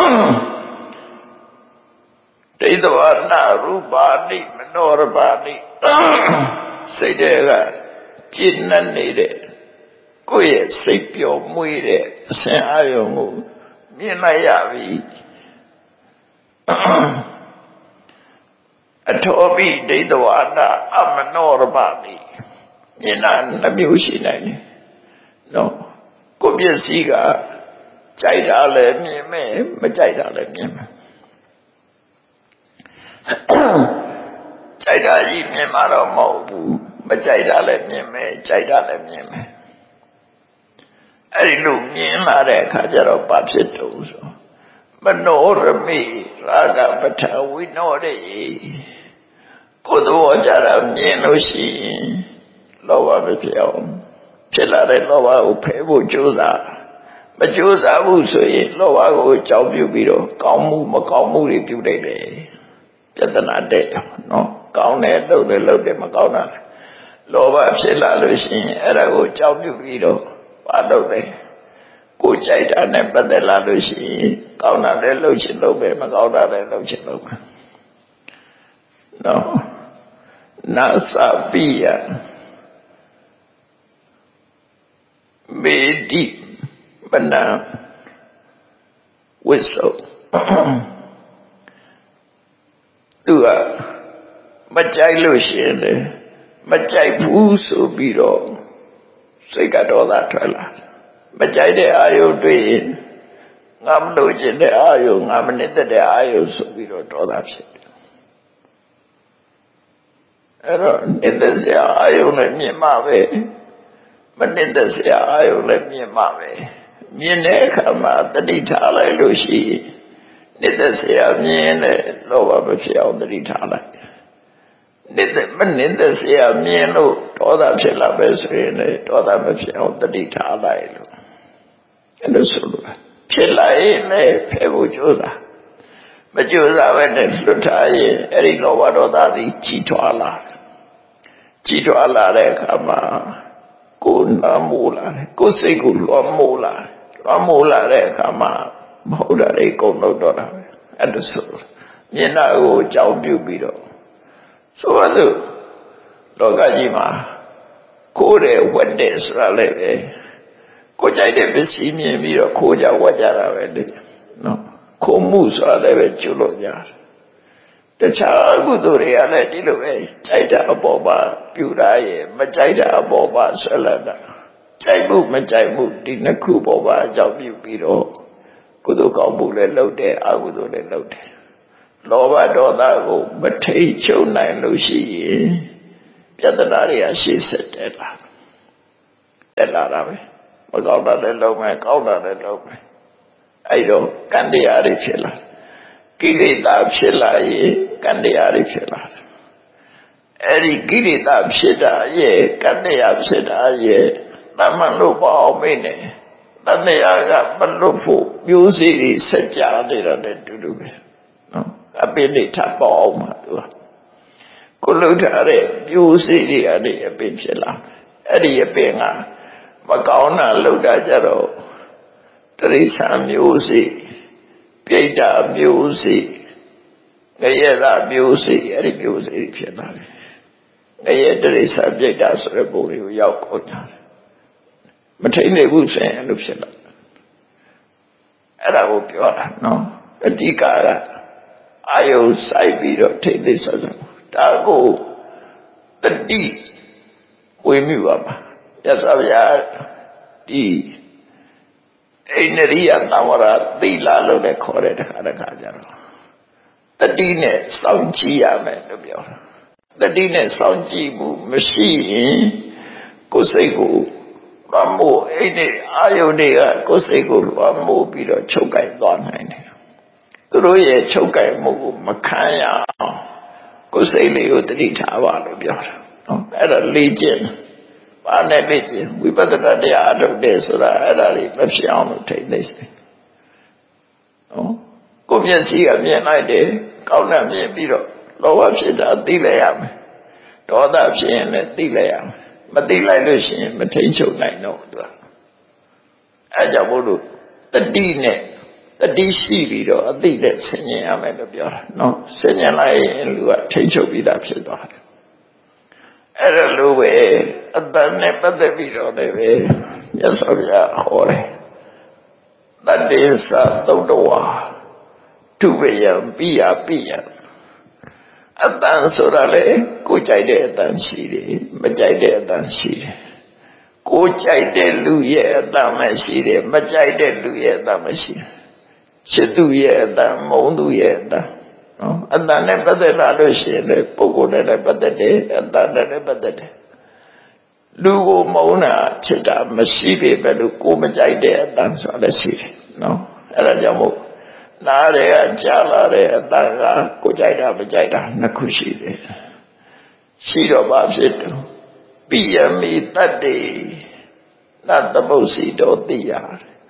ဒိဋ္ဌဝနာရူပါနိမနောရပါနိစိတ်တွေကကျင့်နေတဲ့ကိုယ့်ရဲ့စိတ်ပျော်မွေ့တဲ့အစင်အာယုန်ကိုမြင်လိုက်ရပြီအထောပိဒိဋ္ဌဝနာအမနောရပါနိမြင်တာနှမျိုးရှိနိုင်တယ်နော်ကိုယ့်မျက်စိကကြိုက်တာလည်းမြင်မယ်မကြိုက်တာလည်းမြင်မယ်ကြိုက်တာကြီးမြင်မှာတော့မဟုတ်ဘူးမကြိုက်တာလည်းမြင်မယ်ကြိုက်တာလည်းမြင်မယ်အဲ့ဒီလိုမြင်လာတဲ့အခါကျတော့ဘာဖြစ်တုံးဆိုမနောရမိရာဂပဋ္ဌဝိနောရေကိုယ်တော်ကြတာမြင်လို့ရှိရင်လောဘမဖြစ်အောင်ဖြစ်လာတဲ့လောဘကိုဖယ်ဖို့ကြိုးစားမမကြိုးစားဘူးဆိုရင်လောဘကိုအကြောင်းပြုပြီးတော့ကောင်းမှုမကောင်းမှုတွေပြုလိုက်တယ်ပြဿနာတဲ့နော်ကောင်းတယ်လုပ်တယ်လုပ်တယ်မကောင်းတာလောဘဖြစ်လာလို့ရှိရင်အဲ့ဒါကိုအကြောင်းပြုပြီးတော့ဘာလုပ်လဲကိုကြိုက်တာနဲ့ပတ်သက်လာလို့ရှိရင်ကောင်းတာလည်းလုပ်ချင်လုပ်ပဲမကောင်းတာလည်းလုပ်ချင်လုပ်ပဲနော်နာစပိယမေတိမနာဝိသုသူကမကြိုက်လို့ရှိရင်လေမကြိုက်ဘူးဆိုပြီးတော့စိတ်ကတော့သာထွက်လာမကြိုက်တဲ့အာယုတွေ့ရင်ငါမလို့ခြင်းတဲ့အာယုငါမနေတဲ့တဲ့အာယုဆိုပြီးတော့ဒေါသဖြစ်တယ်အဲ့တော့နေတဲ့စရာအာယုနဲ့မြင်မှပဲမနေတဲ့စရာအာယုနဲ့မြင်မှပဲမြင်တဲ့အခါမှာတတိထားလိုက်လို့ရှိရင်နေတဲ့စရာမြင်တဲ့လောဘမဖြစ်အောင်တတိထားလိုက်နေတဲ့မနေတဲ့စရာမြင်လို့ဒေါသဖြစ်လာပဲဆိုရင်လေဒေါသမဖြစ်အောင်တတိထားလိုက်လို့အဲ့လိုဆိုလို့ဖြစ်လာရင်လည်းဖယ်ဖို့ကြိုးစားမကြိုးစားပဲနဲ့လွတ်ထားရင်အဲ့ဒီလောဘဒေါသသည်ကြီးထွားလာကြီးထွားလာတဲ့အခါမှာကိုယ်နာမိုးလာတယ်ကိုယ်စိတ်ကိုလွှမ်းမိုးလာလွှမ်းမိုးလာတဲ့အခါမှာမဟုတ်တာတွေကုန်တော့တော့တာပဲအဲ့ဒါဆိုမျက်နှာကိုအကြောင်းပြုပြီးတော့ဆိုတော့လောကကြီးမှာကိုယ်ရဲ့ဝတ်တဲ့ဆိုတာလည်းပဲကိုကြိုက်တဲ့ပစ္စည်းမြင်ပြီးတော့ခိုးကြဝတ်ကြတာပဲလေနော်ခိုးမှုဆိုတာလည်းပဲကျွလို့ရတယ်တခြားကုသိုလ်တွေကလည်းဒီလိုပဲကြိုက်တာအပေါ်မှာပြုတာရဲ့မကြိုက်တာအပေါ်မှာဆွဲလန်းတာကြိုက်မှုမကြိုက်မှုဒီနှစ်ခုပေါ်မှာအကြောင်းပြုပြီးတော့ကုသိုလ်ကောင်းမှုလည်းလုပ်တယ်အကုသိုလ်လည်းလုပ်တယ်လောဘဒေါသကိုမထိန်ချုပ်နိုင်လို့ရှိရင်ပြဿနာတွေကရှေ့ဆက်တက်လာတက်လာတာပဲမကောင်းတာလည်းလုပ်မယ်ကောင်းတာလည်းလုပ်မယ်အဲ့တော့ကံတရားတွေဖြစ်လာကိလေသာဖြစ်လာရင်ကံတရားတွေဖြစ်လာတယ်အဲ့ဒီကိလေသာဖြစ်တာရဲ့ကံတရားဖြစ်တာရဲ့တမန်လို့ပေါ့အောင်မေးနေတန်တရားကမလွတ်ဖို့မျိုးစေ့တွေဆက်ကြနေတာလည်းတူတူပဲနော်အပင်တွေထပ်ပေါ့အောင်မှာသူကကိုလှုပ်ထားတဲ့မျိုးစေ့တွေကနေအပင်ဖြစ်လာအဲ့ဒီအပင်ကမကောင်းတာလှုပ်တာကြတော့တရိစ္ဆာန်မျိုးစေ့ပြိတ္တာမျိုးစေ့ငရဲတာမျိုးစေ့အဲ့ဒီမျိုးစေ့ဖြစ်လာတယ်ငရဲတရိစ္ဆာန်ပြိတ္တာဆိုတဲ့ပုံလေးကိုရောက်ကုန်ကြတယ်မထိန်နိုင်ဘူးဆိုရင်အဲ့လိုဖြစ်လာအဲ့ဒါကိုပြောတာနော်အဓိကကအာယုစိုက်ပြီးတော့ထိန်သိဆိုဆိုဒါကိုတတိဝေမိပါပါရသဗျာဒီအိန္ဒိယသံဝရသီလလို့လည်းခေါ်တဲ့တခါတခါကြတော့တတိနဲ့စောင့်ကြည့်ရမယ်လို့ပြောတာတတိနဲ့စောင့်ကြည့်မှုမရှိရင်ကိုယ်စိတ်ကိုလွှမ်းမိုးအဲ့ဒီအာယုန်တွေကကိုယ်စိတ်ကိုလွှမ်းမိုးပြီးတော့ချုပ်ကိုင်သွားနိုင်တယ်သူတို့ရဲ့ချုပ်ကိုင်မှုကိုမခံရအောင်ကိုယ်စိတ်လေးကိုတတိထားပါလို့ပြောတာနော်အဲ့ဒါလေ့ကျင့်ဘာနဲ့လေ့ကျင့်ဝိပဿနာတရားအထုတ်တယ်ဆိုတာအဲ့ဒါလေးမဖြစ်အောင်လို့ထိတ်နေစေနော်ကိုယ်မျက်စိကမြင်လိုက်တယ်ကောင်းတာမြင်ပြီးတော့လောဘဖြစ်တာသိလိုက်ရမယ်ဒေါသဖြစ်ရင်လည်းသိလိုက်ရမယ်မသိလိုက်လို့ရှိရင်မထိန်ချုပ်နိုင်တော့သူကအဲကြောင့်မို့လို့တတိနဲ့တတိရှိပြီးတော့အသိနဲ့ဆင်ញင်ရမယ်လို့ပြောတာနော်ဆင်ញင်လိုက်ရင်လူကထိန်ချုပ်ပြီးသားဖြစ်သွားတယ်အဲ့ဒါလိုပဲအတ္တနဲ့ပတ်သက်ပြီးတော့လည်းပဲမြတ်စွာဘုရားဟောတယ်တတ္တိသသုတ္တဝါသူဝေယံပိယပိယအတ္တဆိုတာလေကိုကြိုက်တဲ့အတ္တရှိတယ်မကြိုက်တဲ့အတ္တရှိတယ်ကိုကြိုက်တဲ့လူရဲ့အတ္တမရှိတယ်မကြိုက်တဲ့လူရဲ့အတ္တမရှိတယ်ရှိသူရဲ့အတ္တမုန်းသူရဲ့အတ္တနော်အတ္တနဲ့ပတ်သက်လာလို့ရှိရင်လေပုဂ္ဂိုလ်နဲ့လည်းပတ်သက်တယ်အတ္တနဲ့လည်းပတ်သက်တယ်လူကိုမုန်းတာချစ်တာမရှိပေမဲ့လို့ကိုမကြိုက်တဲ့အတ္တဆိုတာလည်းရှိတယ်နော်အဲ့ဒါကြောင့်မို့နားရဲကြားလာတဲ့အတ္တကကိုကြိုက်တာမကြိုက်တာနှစ်ခုရှိတယ်ရှိတော့ဘာဖြစ်တယ်ပိယမိတ္တေနသမုတ်စီတော်သိရတယ်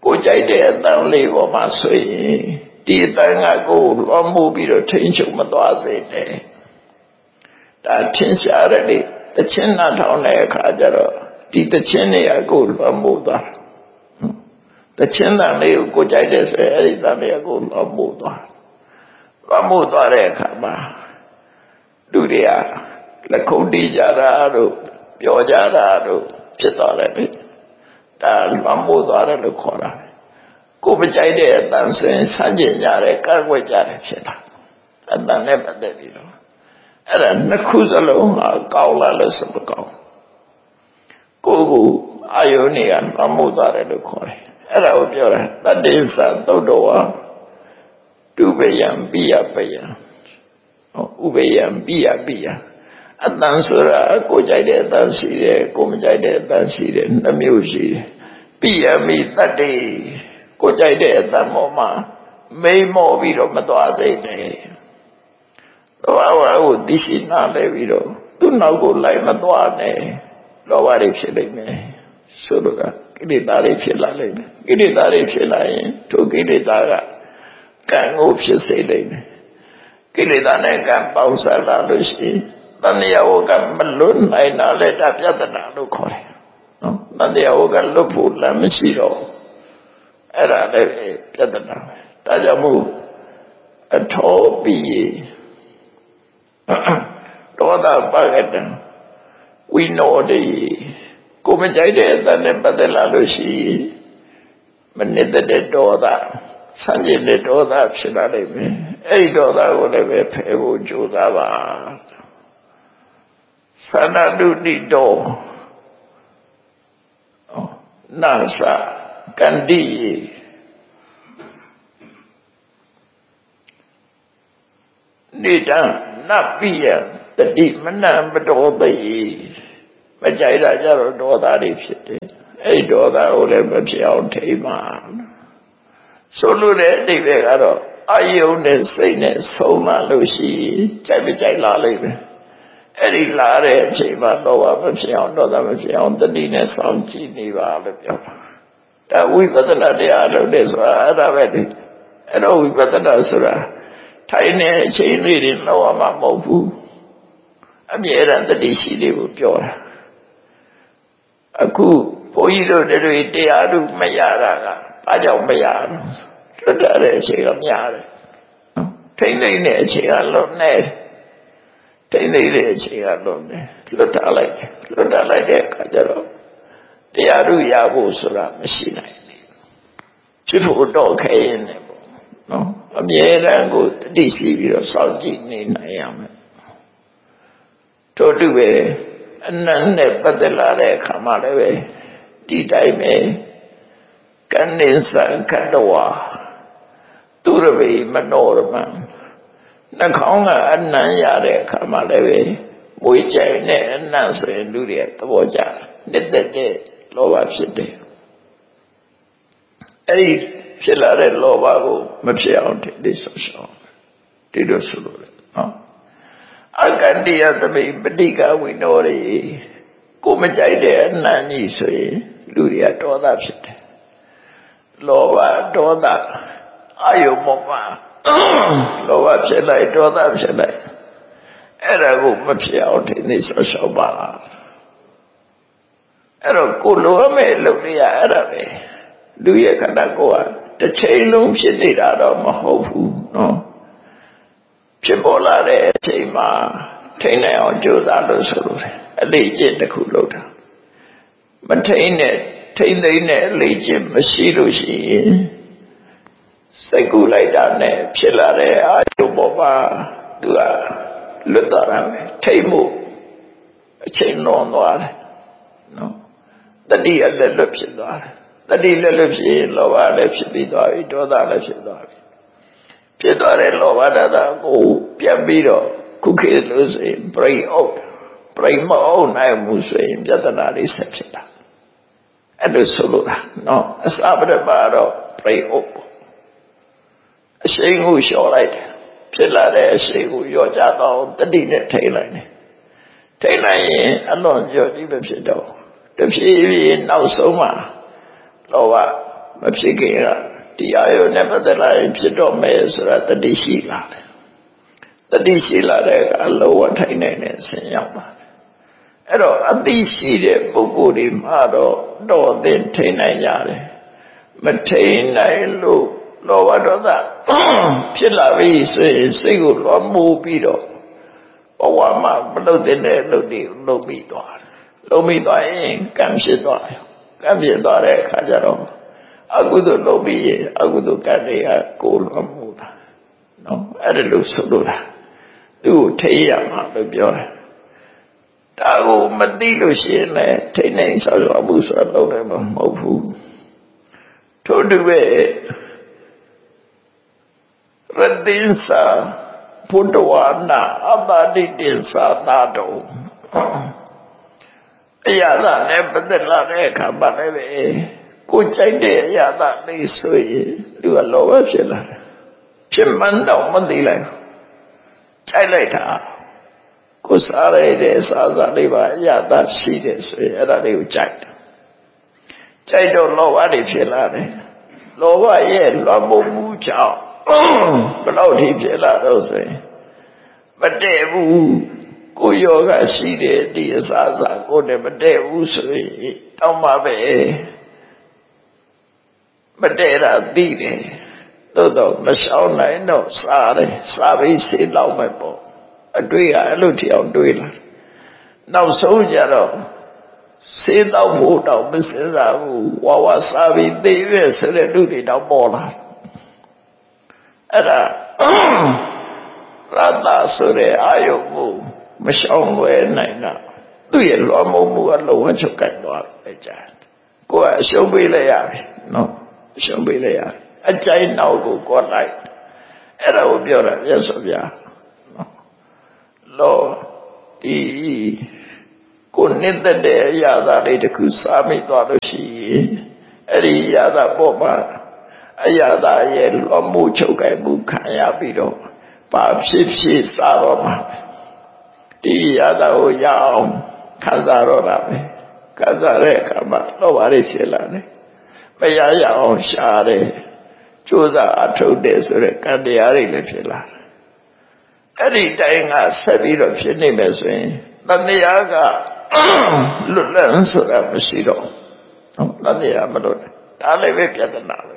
ကိုကြိုက်တဲ့အတန်လေးပေါ်မှာဆိုရင်ဒီအတန်ကကိုလွှမ်းမိုးပြီးတော့ထိန်ချုပ်မသွားစေနဲ့ဒါထင်ရှားတယ်လေတခြင်းနာထောင်တဲ့အခါကျတော့ဒီတခြင်းတွေကကိုလွှမ်းမိုးသွားတခြင်းတန်လေးကိုကိုကြိုက်တဲ့ဆိုရင်အဲ့ဒီတန်လေးကိုလွှမ်းမိုးသွားလွှမ်းမိုးသွားတဲ့အခါမှာလူတွေကလက်ခုပ်တီးကြတာတို့ပြောကြတာတို့ဖြစ်သွားတယ်လေဒါလွှမ်းမိုးသွားတယ်လို့ခေါ်တာကိုမကြိုက်တဲ့အတန်ဆိုရင်ဆန့်ကျင်ကြတယ်ကန့်ကွက်ကြတယ်ဖြစ်တာအတန်နဲ့ပတ်သက်ပြီးတော့အဲ့ဒါနှစ်ခုစလုံးဟာကောင်းလာလို့ဆိုမကောင်းကိုကိုအာယုန်တွေကလွှမ်းမိုးသွားတယ်လို့ခေါ်တယ်အဲ့ဒါကိုပြောတာတတ္တိသသုတ်တော်ဝတုပယံပိယပယံဥပယံပိယပိယအတန်ဆိုတာကိုကြိုက်တဲ့အတန်ရှိတယ်ကိုမကြိုက်တဲ့အတန်ရှိတယ်နှမျိုးရှိတယ်ပိယမိတတ္တိကိုကြိုက်တဲ့အတန်ပေါ်မှာမိန်မောပြီးတော့မသွားစေနဲ့လောဘကိုသိရှိနာလဲပြီးတော့သူ့နောက်ကိုလိုက်မသွားနဲ့လောဘတွေဖြစ်လိမ့်မယ်ဆိုလိုတာကိလေသာတွေဖြစ်လာလိမ့်မယ်ကိလေသာတွေဖြစ်လာရင်ထိုကိလေသာကကံကိုဖြစ်စေလိမ့်မယ်ကိလေသာနဲ့ကံပေါင်းစပ်လာလို့ရှိရင်တဏှာဝကမလွတ်နိုင်တာလေဒါပြဿနာလို့ခေါ်တယ်နော်တဏှာဝကလွတ်ဖို့လည်းမရှိတော့အဲ့ဒါလည်းပြဿနာပဲဒါကြောင့်မို့အထောပြီးဒေါသပါကတံဝိနောတိကိုမကြိုက်တဲ့အတန်နဲ့ပတ်သက်လာလို့ရှိရင်မနစ်တဲ့ဒေါသဆန့်ကျင်တဲ့ဒေါသဖြစ်လာလိမ့်မယ်အဲ့ဒီဒေါသကိုလည်းပဲဖယ်ဖို့ကြိုးစားပါသနတုတိတောနာသကန္တိနေတံနပိယတတိမနမတော်သိမကြိုက်တာကြတော့ဒေါသတွေဖြစ်တယ်အဲ့ဒေါသကိုလည်းမဖြစ်အောင်ထိမှာဆိုလို့တဲ့အတိတ်ကတော့အာယုန်နဲ့စိတ်နဲ့ဆုံးမလို့ရှိကြိုက်မကြိုက်လာလိမ့်မယ်အဲ့ဒီလာတဲ့အချိန်မှာလောဘမဖြစ်အောင်ဒေါသမဖြစ်အောင်တတိနဲ့စောင့်ကြည့်နေပါလို့ပြောတာဒါဝိပဿနာတရားလုပ်တဲ့ဆိုတာအဲ့ဒါပဲလေအဲ့တော့ဝိပဿနာဆိုတာထိုင်နေအချိန်လေးတွေလောဘမှာမဟုတ်ဘူးအမြဲတမ်းတတိရှိလေးကိုပြောတာအခုဘုန်းကြီးတို့တွေတရားတို့မရတာကဘာကြောင့်မရတော့လွတ်တဲ့အချိန်ကများတယ်ထိမ့်နေတဲ့အချိန်ကလွတ်နေထိမ့်နေတဲ့အချိန်ကလွတ်နေလွတ်ထားလိုက်တယ်လွတ်ထားလိုက်တဲ့အခါကျတော့တရားတို့ရဖို့ဆိုတာမရှိနိုင်ဘူးဖြစ်ဖို့တော့ခဲရင်လည်းပေါ့နော်အမြဲတမ်းကိုတတိရှိပြီးတော့စောင့်ကြည့်နေနိုင်ရမယ်တို့တူပဲအနန္တနဲ့ပတ်သက်လာတဲ့အခါမှလည်းပဲဒီတိုင်းပဲကန္နိသံခတဝါသူရဝေမနောရမနှာခေါင်းကအနံ့ရတဲ့အခါမှလည်းပဲမွေးကြိုင်နဲ့အနံ့ဆိုရင်လူတွေသဘောကျတယ်နှစ်သက်တဲ့လောဘဖြစ်တယ်အဲ့ဒီဖြစ်လာတဲ့လောဘကိုမဖြစ်အောင်ဒီဆိုရှောဒီလိုဆိုလို့နော်အကန္တိယသမိပဋိကဝိနောရိကိုမကြိုက်တဲ့အနံ့ကြီးဆိုရင်လူတွေကဒေါသဖြစ်တယ်လောဘဒေါသအာယုံပေါ်မှာလောဘဖြစ်လိုက်ဒေါသဖြစ်လိုက်အဲ့ဒါကိုမဖြစ်အောင်ဒီနေ့ဆောက်ရှောက်ပါအဲ့တော့ကိုလိုအမဲ့လုပ်ရအဲ့ဒါပဲလူရဲ့ခန္ဓာကိုယ်ကတစ်ချိန်လုံးဖြစ်နေတာတော့မဟုတ်ဘူးနော်ဖြစ်ပေါ်လာတဲ့အချိန်မှာထိန်းနိုင်အောင်ကြိုးစားလို့ဆိုလို့အလေးကျင့်တစ်ခုလုပ်တာမထိန်းနဲ့ထိန်းသိမ်းတဲ့အလေးကျင့်မရှိလို့ရှိရင်စိတ်ကူးလိုက်တာနဲ့ဖြစ်လာတဲ့အာယုပေါ်မှာသူကလွတ်သွားတာပဲထိတ်မှုအချိန်လွန်သွားတယ်နော်တတိအလက်လွတ်ဖြစ်သွားတယ်တတိလက်လွတ်ဖြစ်ရင်လောဘလည်းဖြစ်ပြီးသွားပြီဒေါသလည်းဖြစ်သွားပြီဖြစ်သွားတဲ့လောဘဒေါသကိုပြန်ပြီးတော့ခုခေတ်လို့ဆိုရင် break out break မအောင်နိုင်မှုဆိုရင်ပြဿနာတွေဆက်ဖြစ်တာအဲ့လိုဆိုလို့လားနော်အစပဒပါတော့ break out အရှိန်ကိုလျှော့လိုက်တယ်ဖြစ်လာတဲ့အရှိန်ကိုရောကြတော့တတိနဲ့ထိလိုက်တယ်ထိလိုက်ရင်အလွန်ကြော်ကြီးပဲဖြစ်တော့တဖြည်းဖြည်းနောက်ဆုံးမှာလောဘမဖြစ်ခင်ကတရားရုံနဲ့ပတ်သက်လာရင်ဖြစ်တော့မယ်ဆိုတာတတိရှိလာတယ်တတိရှိလာတဲ့အခါလောဘထိုင်နေတဲ့ဆင်ရောက်ပါတယ်အဲ့တော့အသိရှိတဲ့ပုဂ္ဂိုလ်တွေမှာတော့တော်သင်ထိန်နိုင်ကြတယ်မထိန်နိုင်လို့လောဘဒေါသဖြစ်လာပြီဆိုရင်စိတ်ကိုလွှမ်းမိုးပြီးတော့ဘဝမှာမလုပ်တဲ့လုပ်တွေလုပ်ပြီးသွားတယ်လုပ်ပြီးသွားရင်ကံဖြစ်သွားတယ်ကံဖြစ်သွားတဲ့အခါကျတော့အကုသိုလ်လုပ်ပြီးရင်အကုသိုလ်ကံတွေကကိုယ်လွှမ်းမိုးတာနော်အဲ့ဒါလို့ဆိုလို့လားသူ့ကိုထိရမှာလို့ပြောတယ်ဒါကိုမသိလို့ရှိရင်လည်းထိနေဆောက်ရမှုဆိုတာလုပ်တယ်မဟုတ်ဘူးထို့တူပဲရတင်္စာဘုဒ္ဓဝါနာအတ္တိတင်္စာသာတော်အရာသာနဲ့ပတ်သက်လာတဲ့အခါမှာလည်းပဲကိုကြိုက်တဲ့အရာသာလေးဆိုရင်သူကလောဘဖြစ်လာတယ်ဖြစ်မှန်းတော့မသိလိုက်ဘူးကြိုက်လိုက်တာကိုစားရတဲ့စားစားလေးပါအရာသာရှိတယ်ဆိုရင်အဲ့ဒါလေးကိုကြိုက်တယ်ကြိုက်တော့လောဘတွေဖြစ်လာတယ်လောဘရဲ့လွှမ်းမိုးမှုကြောင့်ဘယ်လောက်ထိဖြစ်လာတော့ဆိုရင်မတည့်ဘူးကိုယောဂရှိတဲ့ဒီအစားအစာကိုလည်းမတည့်ဘူးဆိုရင်တောင်းပါပဲမတည့်တာသိတယ်သို့တော့မရှောင်နိုင်တော့စားတယ်စားပြီးစေလောက်မဲ့ပေါ့အတွေ့ရအဲ့လိုထီအောင်တွေးလာနောက်ဆုံးကြတော့စေတော့ဖို့တော့မစင်စားဘူးဝါဝါစားပြီးသိရွယ်ဆိုတဲ့လူတွေတော့ပေါ်လာအဲ့ဒါရတ္တဆိုတဲ့အာယုကိုမရှောင်လွယ်နိုင်တာသူ့ရဲ့လွှမ်းမိုးမှုကလုံးဝချုပ်ကိုက်သွားတယ်ကြာကိုယ်ကအရှုံးပေးလိုက်ရပြီနော်အရှုံးပေးလိုက်ရအကြိုက်နောက်ကိုကောက်လိုက်အဲ့ဒါကိုပြောတာမြတ်စွာဘုရားနော်လောဒီကိုနှစ်သက်တဲ့အရာသာလေးတစ်ခုစားမိသွားလို့ရှိရင်အဲ့ဒီအရာသာပေါ်မှာအရာသာရဲ့လွှမ်းမိုးချုပ်ကိုက်မှုခံရပြီးတော့ဘာဖြစ်ဖြစ်စားတော့မှာဒီအရာသာကိုရအောင်ခံစားတော့တာပဲခံစားတဲ့အခါမှာလောဘတွေဖြစ်လာတယ်မရရအောင်ရှားတယ်ကြိုးစားအထုတ်တယ်ဆိုတဲ့ကံတရားတွေလည်းဖြစ်လာတယ်အဲ့ဒီတိုင်းကဆက်ပြီးတော့ဖြစ်နေမယ်ဆိုရင်တဏှာကလွတ်လပ်ဆိုတာမရှိတော့ဟုတ်တဏှာမလွတ်ဒါလည်းပဲပြဿနာပဲ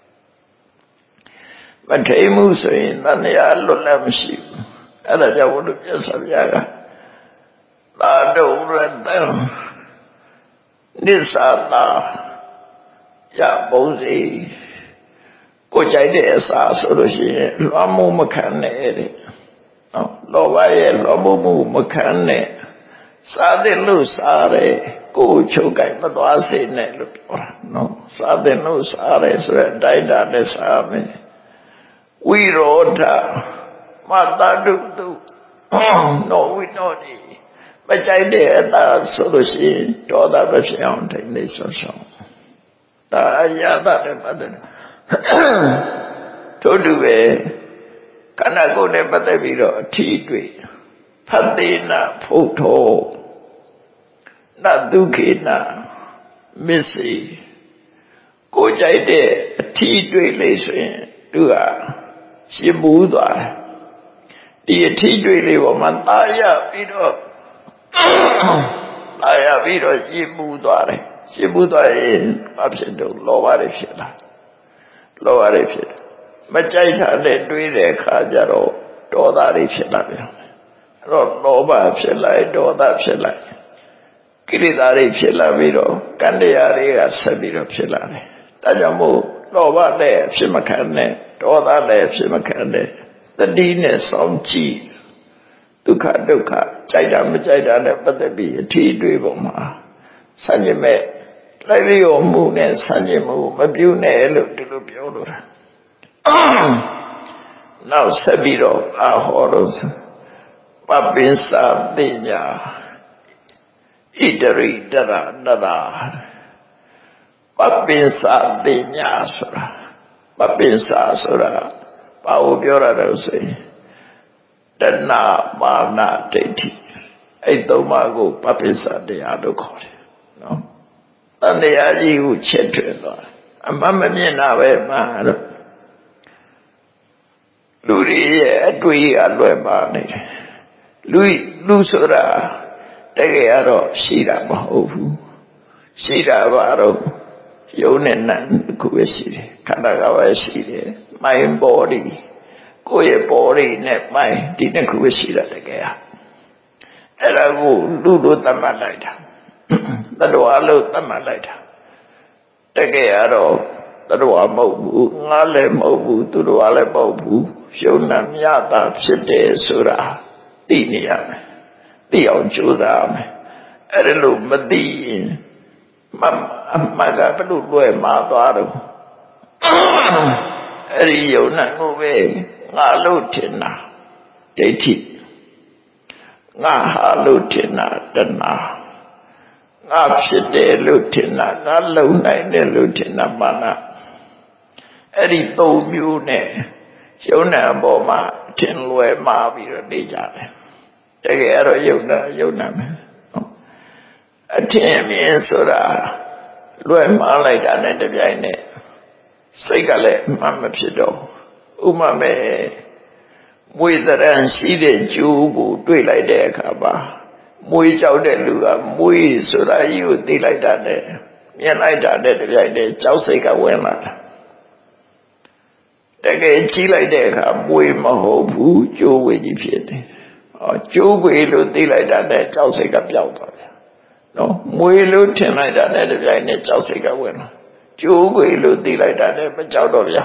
မထိမှုဆိုရင်တဏှာလွတ်လပ်မရှိဘူးအဲ့ဒါကြောင့်ဘုရားပြဆရာကသာဒုရတံနိစ္စတာရပုံစီကိုကြိုက်တဲ့အစာဆိုလို့ရှိရင်လွှမ်းမိုးမခံနဲ့တဲ့နော်လောဘရဲ့လွှမ်းမိုးမှုမခံနဲ့စားတဲ့လို့စားတယ်ကိုယ်ချုပ်ကြိုက်မသွားစေနဲ့လို့ပြောတာနော်စားတဲ့လို့စားတယ်ဆိုတဲ့တိုက်တာနဲ့စားမယ်ဝိရောဓမတတုတုနောဝိနောတိမကြိုက်တဲ့အတာဆိုလို့ရှိရင်ဒေါသမဖြစ်အောင်ထိနေဆောဆောင်ဒါအရာတဲ့ပတ်သက်ထို့တူပဲခန္ဓာကိုယ်နဲ့ပတ်သက်ပြီးတော့အထီးတွေ့ဖတ်တိနာဖုတ်ထောနဒုခေနမစ္စေကိုကြိုက်တဲ့အထီးတွေ့လေးဆိုရင်သူကရှင်းမှုသွားဒီအထီးတွေ့လေးပေါ်မှာတာရပြီးတော့တာရပြီးတော့ရှင်းမှုသွားတယ်ရှင်းမှုသွားရင်ဘာဖြစ်တော့လောဘတွေဖြစ်လာလောဘတွေဖြစ်မကြိုက်တာနဲ့တွေးတဲ့အခါကျတော့ဒေါသတွေဖြစ်လာပြန်အဲ့တော့လောဘဖြစ်လိုက်ဒေါသဖြစ်လိုက်ကိလေသာတွေဖြစ်လာပြီးတော့ကံတရားတွေကဆက်ပြီးတော့ဖြစ်လာတယ်ဒါကြောင့်မို့လောဘနဲ့ဖြစ်မခံနဲ့ဒေါသနဲ့ဖြစ်မခံနဲ့တတိနဲ့စောင့်ကြည့်ဒုက္ခဒုက္ခကြိုက်တာမကြိုက်တာနဲ့ပတ်သက်ပြီးအထီးတွေးပုံမှာဆန့်ကျင်မဲ့လိုက်လျော်မှုနဲ့ဆန့်ကျင်မှုမပြုနဲ့လို့ဒီလိုပြောလို့တာနောက်ဆက်ပြီးတော့အာဟောလို့ပပင်းစာတိညာဣတရိတရတရာပပင်းစာတိညာဆိုတာပပင်းစာဆိုတာဘာကိုပြောရတော့ဆိုရင်တဏမာနဒိဋ္ဌိအဲ့သုံးပါးကိုပပင်းစာတရားလို့ခေါ်တယ်နော်တန်တရားကြီးကိုချက်ထွင်သွားအမှန်မမြင်တာပဲမှာတော့လူတွေရဲ့အတွေ့အလွယ်ပါနေတယ်လူလူဆိုတာတကယ်တော့ရှိတာမဟုတ်ဘူးရှိတာပါတော့ယုံနဲ့နံခုပဲရှိတယ်ခန္ဓာကပဲရှိတယ် mind body ကိုယ့်ရဲ့ body နဲ့ mind ဒီနှစ်ခုပဲရှိတာတကယ်အဲ့ဒါကိုလူတို့သတ်မှတ်လိုက်တာတတ္တဝါလို့သတ်မှတ်လိုက်တာတကယ်တော့တတ္တဝါမဟုတ်ဘူးငါလည်းမဟုတ်ဘူးသူတို့ကလည်းမဟုတ်ဘူးယုံနာမြတာဖြစ်တယ်ဆိုတာသိနေရမယ်သိအောင်ကြိုးစားရမယ်အဲ့ဒါလို့မသိရင်မမကဘလို့လွယ်မှာသွားတော့အဲ့ဒီယုံနာကိုပဲငါလို့ထင်တာဒိဋ္ဌိငါဟာလို့ထင်တာတဏှာငါဖြစ်တယ်လို့ထင်တာငါလုံနိုင်တယ်လို့ထင်တာမာနအဲ့ဒီသုံးမျိုးနဲ့ယုံနာပေါ်မှာထင်လွယ်မှာပြီးတော့နေကြတယ်တကယ်တော့ယုံနာယုံနာမယ်အထင်မြင်ဆိုတာလွယ်မှားလိုက်တာနဲ့တပြိုင်နက်စိတ်ကလည်းအမှန်မဖြစ်တော့ဥမာမဲ့မွေတရံရှိတဲ့ကျိုးကိုတွေ့လိုက်တဲ့အခါမှာမွေကြောက်တဲ့လူကမွေဆိုတာကြီးကိုသိလိုက်တာနဲ့မြင်လိုက်တာနဲ့တပြိုင်နက်ကြောက်စိတ်ကဝင်လာတာတကယ်ကြီးလိုက်တဲ့အခါမွေမဟုတ်ဘူးကျိုးဝေကြီးဖြစ်တယ်ဟောကျိုးဝေလို့သိလိုက်တာနဲ့ကြောက်စိတ်ကပျောက်သွားတယ်နော်မွေလို့ထင်လိုက်တာနဲ့တပြိုင်နက်ကြောက်စိတ်ကဝင်လာကျိုးဝေလို့သိလိုက်တာနဲ့မကြောက်တော့ဗျာ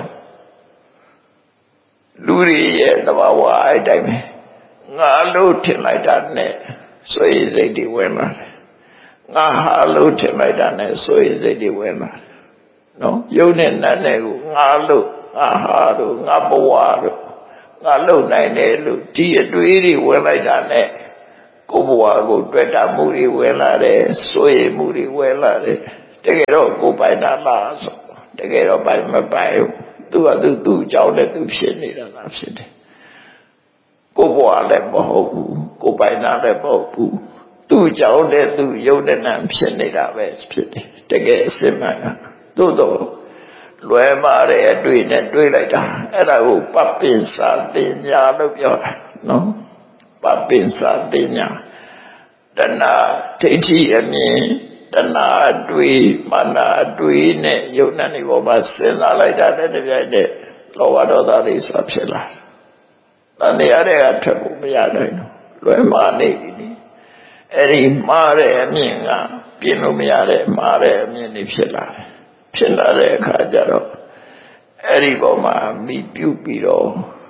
လူတွေရဲ့သဘာဝအဲ့တိုင်းပဲငါလို့ထင်လိုက်တာနဲ့ဆိုရင်စိတ်တွေဝင်လာတယ်ငါဟာလို့ထင်လိုက်တာနဲ့ဆိုရင်စိတ်တွေဝင်လာတယ်နော်ယုံနဲ့နတ်နဲ့ကိုငါလို့ငါဟာလို့ငါဘဝလို့ငါလုံနိုင်တယ်လို့ဒီအတွေးတွေဝင်လိုက်တာနဲ့ကိုယ်ဘဝကိုတွေ့တာမှုတွေဝင်လာတယ်ဆိုရင်မှုတွေဝင်လာတယ်တကယ်တော့ကိုယ်ပိုင်တာလားဆိုတကယ်တော့ပိုင်မပိုင်ဘူးသူကသူသူ့အကြောင်းနဲ့သူဖြစ်နေတာလားဖြစ်တယ်ကိုယ်ဘဝလည်းမဟုတ်ဘူးကိုယ်ပိုင်တာလည်းမဟုတ်ဘူးသူ့အကြောင်းနဲ့သူယုံတဲ့နံဖြစ်နေတာပဲဖြစ်တယ်တကယ်အစစ်မှန်ကသို့တော့လွယ်မာတဲ့အတွေ့နဲ့တွေ့လိုက်တာအဲ့ဒါကိုပပင်စာတင်ညာလို့ပြောတာနော်ပပင်စာတင်ညာတဏှာဒိဋ္ဌိအမြင်တဏှာအတွေ့မာနအတွေ့နဲ့ယုံနာနေပေါ်မှာစဉ်းစားလိုက်တာတဲ့တပြိုင်တည်းလောဘဒေါသတွေဆိုဖြစ်လာတန်တရားတွေကထွက်ဖို့မရနိုင်တော့လွယ်မာနေပြီအဲ့ဒီမှားတဲ့အမြင်ကပြင်လို့မရတဲ့မှားတဲ့အမြင်တွေဖြစ်လာတယ်ဖြစ်လာတဲ့အခါကျတော့အဲ့ဒီပေါ်မှာမိပြုတ်ပြီးတော့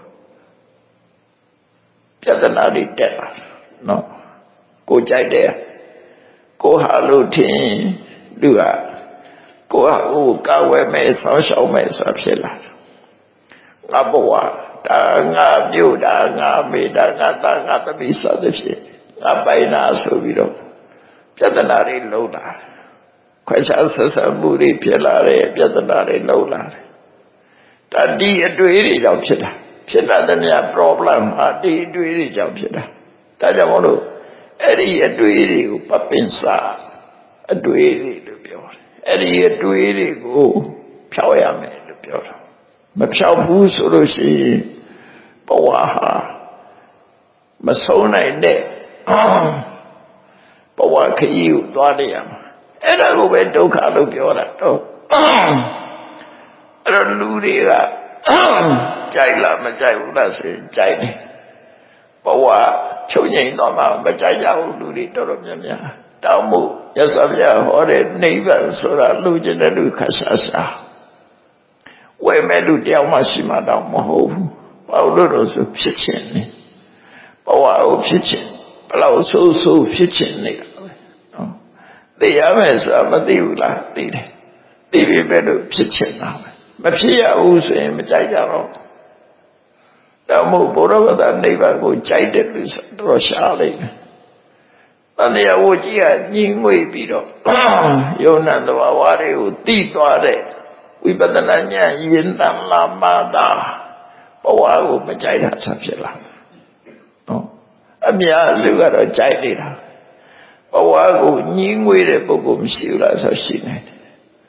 ပြဿနာတွေတက်လာနော်ကိုကြိုက်တယ်ကိုဟာလို့ထင်လူကကိုဟာကိုကောက်ဝဲမဲ့ဆောင်းရှောင်းမဲ့ဆိုဖြစ်လာငါဘဝဒါငါမြို့ဒါငါမေဒါငါသားငါသမီးဆိုတဲ့ဖြစ်ငါပိုင်နာဆိုပြီးတော့ပြဿနာတွေလုံးလာခွဲခြားဆက်ဆံမှုတွေဖြစ်လာတယ်ပြဿနာတွေလုံးလာတယ်ဒါဒီအတွေ့အကြုံကြောင့်ဖြစ်တာဖြစ်လာတဲ့များ problem ဟာဒီအတွေ့အကြုံကြောင့်ဖြစ်တာဒါကြောင့်မို့လို့အဲ့ဒီအတွေ့အကြုံကိုပပင်စာအတွေ့အကြုံလို့ပြောတယ်အဲ့ဒီအတွေ့အကြုံကိုဖြောက်ရမယ်လို့ပြောတာမဖြောက်ဘူးဆိုလို့ရှိရင်ဘဝဟာမဆုံးနိုင်တဲ့ဘဝခရီးကိုသွားနေရမှာအဲ့ဒါကိုပဲဒုက္ခလို့ပြောတာတော့အဲ့တော့လူတွေကကြိုက်လားမကြိုက်ဘူးလားဆိုရင်ကြိုက်တယ်ဘဝချုပ်ငြိမ်တော့မှမကြိုက်ကြဘူးလူတွေတော်တော်များများတောင်းမှုရသဗျာဟောတဲ့နိဗ္ဗာန်ဆိုတာလူကျင်တဲ့လူခါရှာရှာဝယ်မဲ့လူတယောက်မှရှိမှတော့မဟုတ်ဘူးဘာလို့လို့ဆိုဖြစ်ခြင်းနေဘဝကိုဖြစ်ခြင်းဘလောက်ဆိုးဆိုးဖြစ်ခြင်းနေတာပဲနော်သိရမယ်ဆိုတာမသိဘူးလားသိတယ်သိပြီပဲလို့ဖြစ်ခြင်းတာပဲမဖြစ်ရဘူးဆိုရင်မကြိုက်ကြတော့တော့မို့ဘုရားဘာသာနိဗ္ဗာန်ကိုကြိုက်တဲ့လူဆိုတော့ရှားလိုက်တယ်တဏှာဝကြီးကညှိငွေပြီးတော့ယုံနာတဘာဝတွေကိုသိသွားတဲ့ဝိပဿနာဉာဏ်ယဉ်တမ်းလာမှသာဘဝကိုမကြိုက်တာဆက်ဖြစ်လာနော်အများစုကတော့ကြိုက်နေတာဘဝကိုညှိငွေတဲ့ပုဂ္ဂိုလ်မရှိဘူးလားဆိုရှိနေတယ်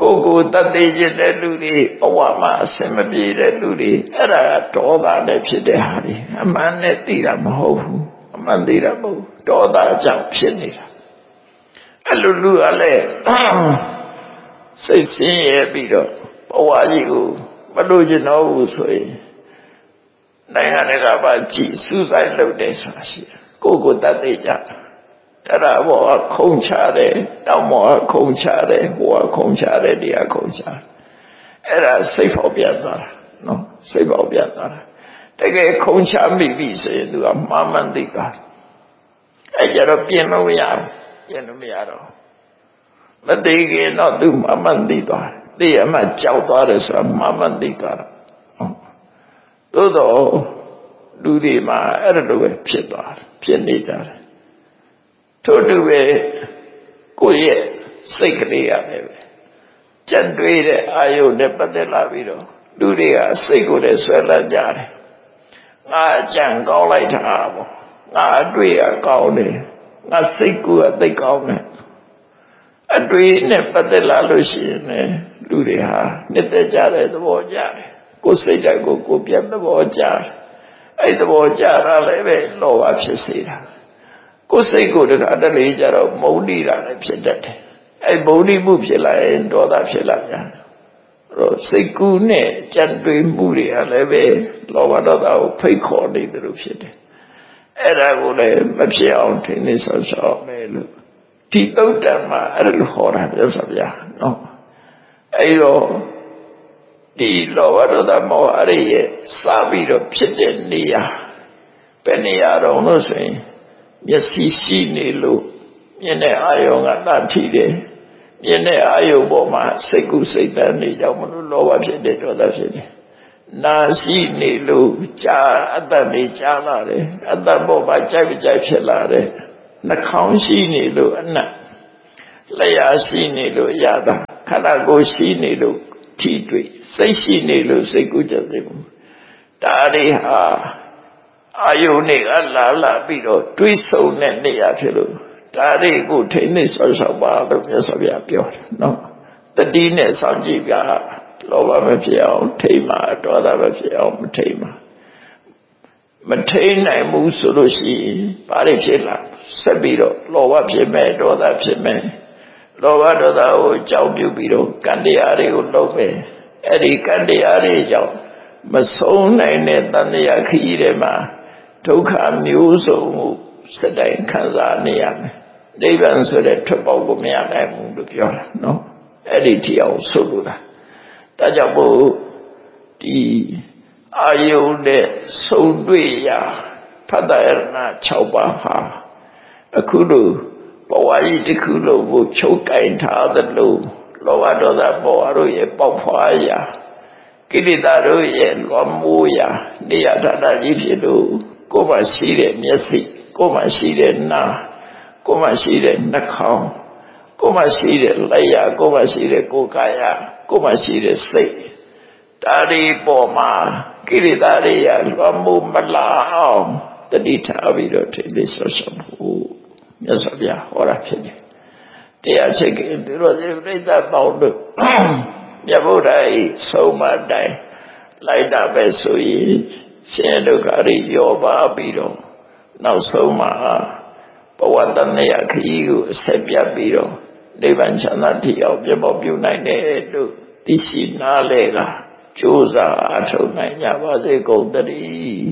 ကိုကိုတတ်သိခြင်းတဲ့လူတွေဘဝမှာအစင်မပြေတဲ့လူတွေအဲ့ဒါကဒေါသနဲ့ဖြစ်တဲ့ဟာတွေအမှန်နဲ့သိတာမဟုတ်ဘူးအမှန်သိတာမဟုတ်ဒေါသကြောင့်ဖြစ်နေတာအဲ့လိုလူကလည်းစိတ်ဆင်းရဲပြီးတော့ဘဝကြီးကိုမလို့ကျင်တော့ဘူးဆိုရင်နိုင်ငံတကာဘာကြည့်စူးစိုက်လုပ်တယ်ဆိုတာရှိတယ်ကိုကိုတတ်သိကြအဲ့ဒါဘောခုံချတယ်တောင်းမောခုံချတယ်ဟိုကခုံချတယ်တရားခုံချအဲ့ဒါစိတ်ဖောက်ပြန်သွားတာနော်စိတ်ဖောက်ပြန်သွားတာတကယ်ခုံချမိပြီဆိုရင်သူကမှားမှန်သိတာအဲ့ကြတော့ပြင်လို့မရဘူးပြင်လို့မရတော့မသိခင်တော့သူမှားမှန်သိသွားတယ်သိရမှကြောက်သွားတယ်ဆိုတာမှားမှန်သိသွားတာသို့တော့လူတွေမှာအဲ့လိုပဲဖြစ်သွားတယ်ဖြစ်နေကြတယ်ထို့တူပဲကိုယ့်ရဲ့စိတ်ကလေးရတယ်ပဲကြံတွေးတဲ့အာယုနဲ့ပတ်သက်လာပြီးတော့လူတွေကစိတ်ကိုလည်းဆွဲလန်းကြတယ်ငါအကြံကောင်းလိုက်တာပေါ့ငါအတွေ့အကောင်းတယ်ငါစိတ်ကိုအသိကောင်းတယ်အတွေ့နဲ့ပတ်သက်လာလို့ရှိရင်လည်းလူတွေဟာနှစ်သက်ကြတဲ့သဘောကြတယ်ကိုယ်စိတ်ဓာတ်ကိုကိုယ်ပြတ်သဘောကြတယ်အဲ့သဘောကြတာလည်းပဲလောဘဖြစ်စေတာကိုယ်စိတ်ကိုတခါတလေကြတော့မုန်းနေတာလည်းဖြစ်တတ်တယ်အဲ့မုန်းတိမှုဖြစ်လာရင်ဒေါသဖြစ်လာကြတယ်အဲ့တော့စိတ်ကူးနဲ့ကြံတွေးမှုတွေကလည်းပဲလောဘဒေါသကိုဖိတ်ခေါ်နေတယ်လို့ဖြစ်တယ်အဲ့ဒါကိုလည်းမဖြစ်အောင်ထိနေဆောက်ရှောက်မယ်လို့ဒီတုတ်တံမှာအဲ့လိုဟောတာပြောစဗျာနော်အဲ့တော့ဒီလောဘဒေါသမောဟအရေးရဲ့စပြီးတော့ဖြစ်တဲ့နေရာဘယ်နေရာတော့လို့ဆိုရင်မျက်စိရှိနေလို့မြင်တဲ့အာယုံကတတ်ထီတယ်မြင်တဲ့အာယုံပေါ်မှာစိတ်ကူးစိတ်တန်းနေကြောင့်မလို့လောဘဖြစ်တဲ့ဒေါသဖြစ်တယ်နာရှိနေလို့ကြားအတ္တနေကြားလာတယ်အတ္တပေါ်မှာကြိုက်ကြိုက်ဖြစ်လာတယ်နှာခေါင်းရှိနေလို့အနတ်လျှာရှိနေလို့ရတာခန္ဓာကိုယ်ရှိနေလို့ထီတွေ့စိတ်ရှိနေလို့စိတ်ကူးကြတယ်ဒါတွေဟာအာယုန်တွေကလာလာပြီးတော့တွေးဆုံတဲ့နေရာဖြစ်လို့ဒါတွေကိုထိနေဆောက်ရှောက်ပါလို့မြတ်စွာဘုရားပြောတယ်နော်တတိနဲ့စောင့်ကြည့်ပြလောဘမဖြစ်အောင်ထိမှာဒေါသမဖြစ်အောင်မထိမှာမထိနိုင်ဘူးဆိုလို့ရှိရင်ဘာတွေဖြစ်လာဆက်ပြီးတော့လောဘဖြစ်မယ်ဒေါသဖြစ်မယ်လောဘဒေါသကိုကြောက်ပြုပြီးတော့ကံတရားတွေကိုလုပ်မယ်အဲ့ဒီကံတရားတွေကြောင့်မဆုံးနိုင်တဲ့တဏှာခရီးတွေမှာဒုက္ခမျိုးစုံကိုစတိုင်ခံစားနေရမယ်နိဗ္ဗာန်ဆိုတဲ့ထွက်ပေါက်ကိုမရနိုင်ဘူးလို့ပြောတာနော်အဲ့ဒီထီအောင်ဆိုလိုတာဒါကြောင့်မို့ဒီအာယုန်နဲ့ဆုံတွေ့ရာဖတ်တာရဏ၆ပါးဟာအခုလိုဘဝကြီးတစ်ခုလုံးကိုချုပ်ကင်ထားသလိုလောဘဒေါသမောဟတို့ရဲ့ပေါက်ဖွာရာကိလေသာတို့ရဲ့လွန်မိုးရာနေရာဌာနကြီးဖြစ်လို့ကိုယ်မှရှိတဲ့မျက်စိကိုယ်မှရှိတဲ့နားကိုယ်မှရှိတဲ့နှာခေါင်းကိုယ်မှရှိတဲ့လက်ရကိုယ်မှရှိတဲ့ကိုယ်ကာယကိုယ်မှရှိတဲ့စိတ်ဒါဒီပေါ်မှာကိလေသာတွေရလွန်မိုးမလာအောင်တတိထားပြီးတော့ထိလေးဆော့ဆော့ဖို့မြတ်စွာဘုရားဟောတာဖြစ်တယ်တရားချက်ကသူတို့ပြိဿပေါင်းတို့မြတ်ဗုဒ္ဓ၏ဆုံးမတိုင်းလိုက်တာပဲဆိုရင်ရှင်ဒုက္ခတွေရောပါပြီးတော့နောက်ဆုံးမှာဘဝတဏှာခရီးကိုအဆက်ပြတ်ပြီးတော့နိဗ္ဗာန်ချမ်းသာတည်အောင်ပြမောပြုနိုင်တယ်လို့သိရှိနားလဲကကြိုးစားအထောက်နိုင်ကြပါစေကုန်သတည်း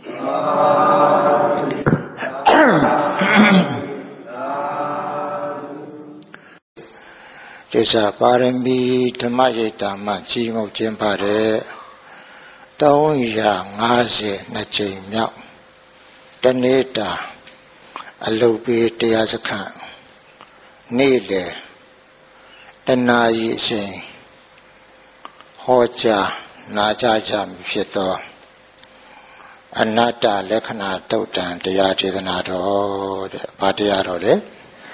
ဒေသပါရမီဓမ္မရိပ်တာမှကြီးမှုကျင်းပတဲ့သုံးရာငါးဆယ်နှစ်ကြိမ်မြောက်တနေ့တာအလုပ်ပေးတရားစခန်းနေ့လေတနာရီအချိန်ဟောကြားနာကြားကြမည်ဖြစ်သောအနတ္တလက္ခဏာတုတ်တံတရားဒေသနာတော်တဲ့ဘာတရားတော်လဲ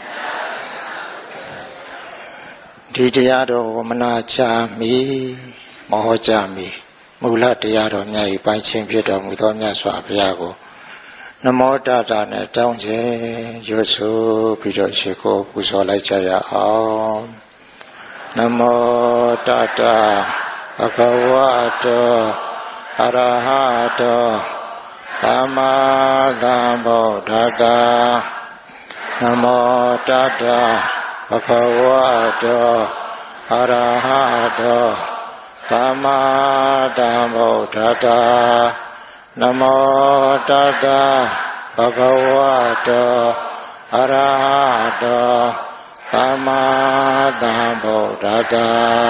ဒီတရားတော်ဝမနာချမီမဟောကြားမီမူလတရားတော်များ၏ပိုင်းခြင်းဖြစ်တော်မူသောမြတ်စွာဘုရားကိုနမောတတနဲ့တောင်းခြင်းရွတ်ဆိုပြီးတော့ရှိခိုးပူဇော်လိုက်ကြရအောင်နမောတတဘဂဝတောအရဟတောသမ္မာသမ္ဗုဒ္ဓတ္တနမောတတဘဂဝတောအရဟတောသမ္မာသမ္ဗုဒ္ဓတ္တနမောတတဘဂဝတောအရဟတောသမ္မာသမ္ဗုဒ္ဓတ္တ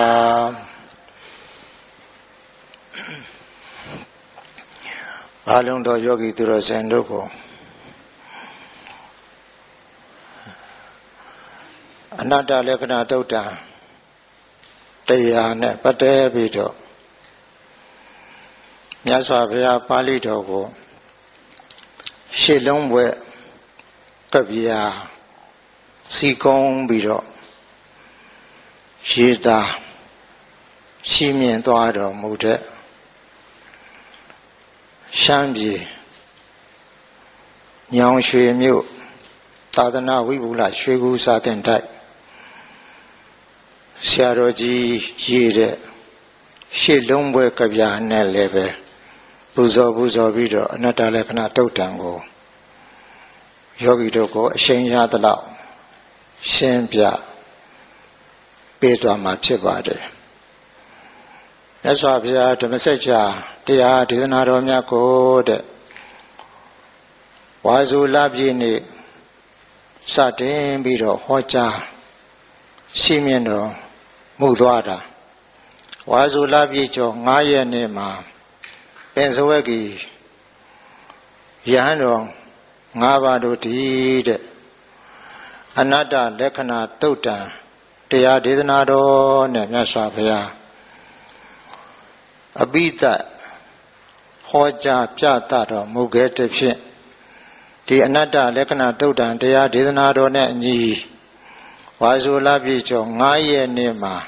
အလုံးတော်ယောဂီသူတော်စင်တို့ကိုအနတ္တလက္ခဏာတုတ်တံတရားနဲ့ပတ်သက်ပြီးတော့မြတ်စွာဘုရားပါဠိတော်ကိုရှစ်လုံးဘွဲ့ကပ္ပိယစီကုံးပြီးတော့ရေးသားရှိမြင်သွားတော်မူတဲ့ရှမ်းပြည်ညောင်ရွှေမြို့သာသနာဝိပုလရွှေကူစာသင်တိုက်ဆရာတော်ကြီးရေးတဲ့ရှစ်လုံးဘွဲ့ကဗျာနဲ့လည်းပဲပူဇော်ပူဇော်ပြီးတော့အနတ္တလက္ခဏာတုတ်တံကိုယောဂီတို့ကိုအရှိန်ရသလောက်ရှင်းပြပေးသွားမှာဖြစ်ပါတယ်မြတ်စွာဘုရားဓမ္မစကြာတရားဒေသနာတော်များကိုတဲ့ဝါစုလပြည့်နေ့စတင်ပြီးတော့ဟောကြားရှိမြင်တော်မူသွားတာဝါစုလပြည့်ကျော်၅ရက်နေ့မှာပင်စဝက်ကြီးရဟန်းတော်၅ပါးတို့ဒီတဲ့အနတ္တလက္ခဏာတုတ်တံတရားဒေသနာတော်နဲ့မြတ်စွာဘုရားအပိသဟောကြားပြသတော်မူခဲ့တဲ့ဖြင့်ဒီအနတ္တလက္ခဏာတုတ်တံတရားဒေသနာတော်နဲ့အညီဝါဆိုလပြည့်ကျော်၅ရက်နေ့မှာ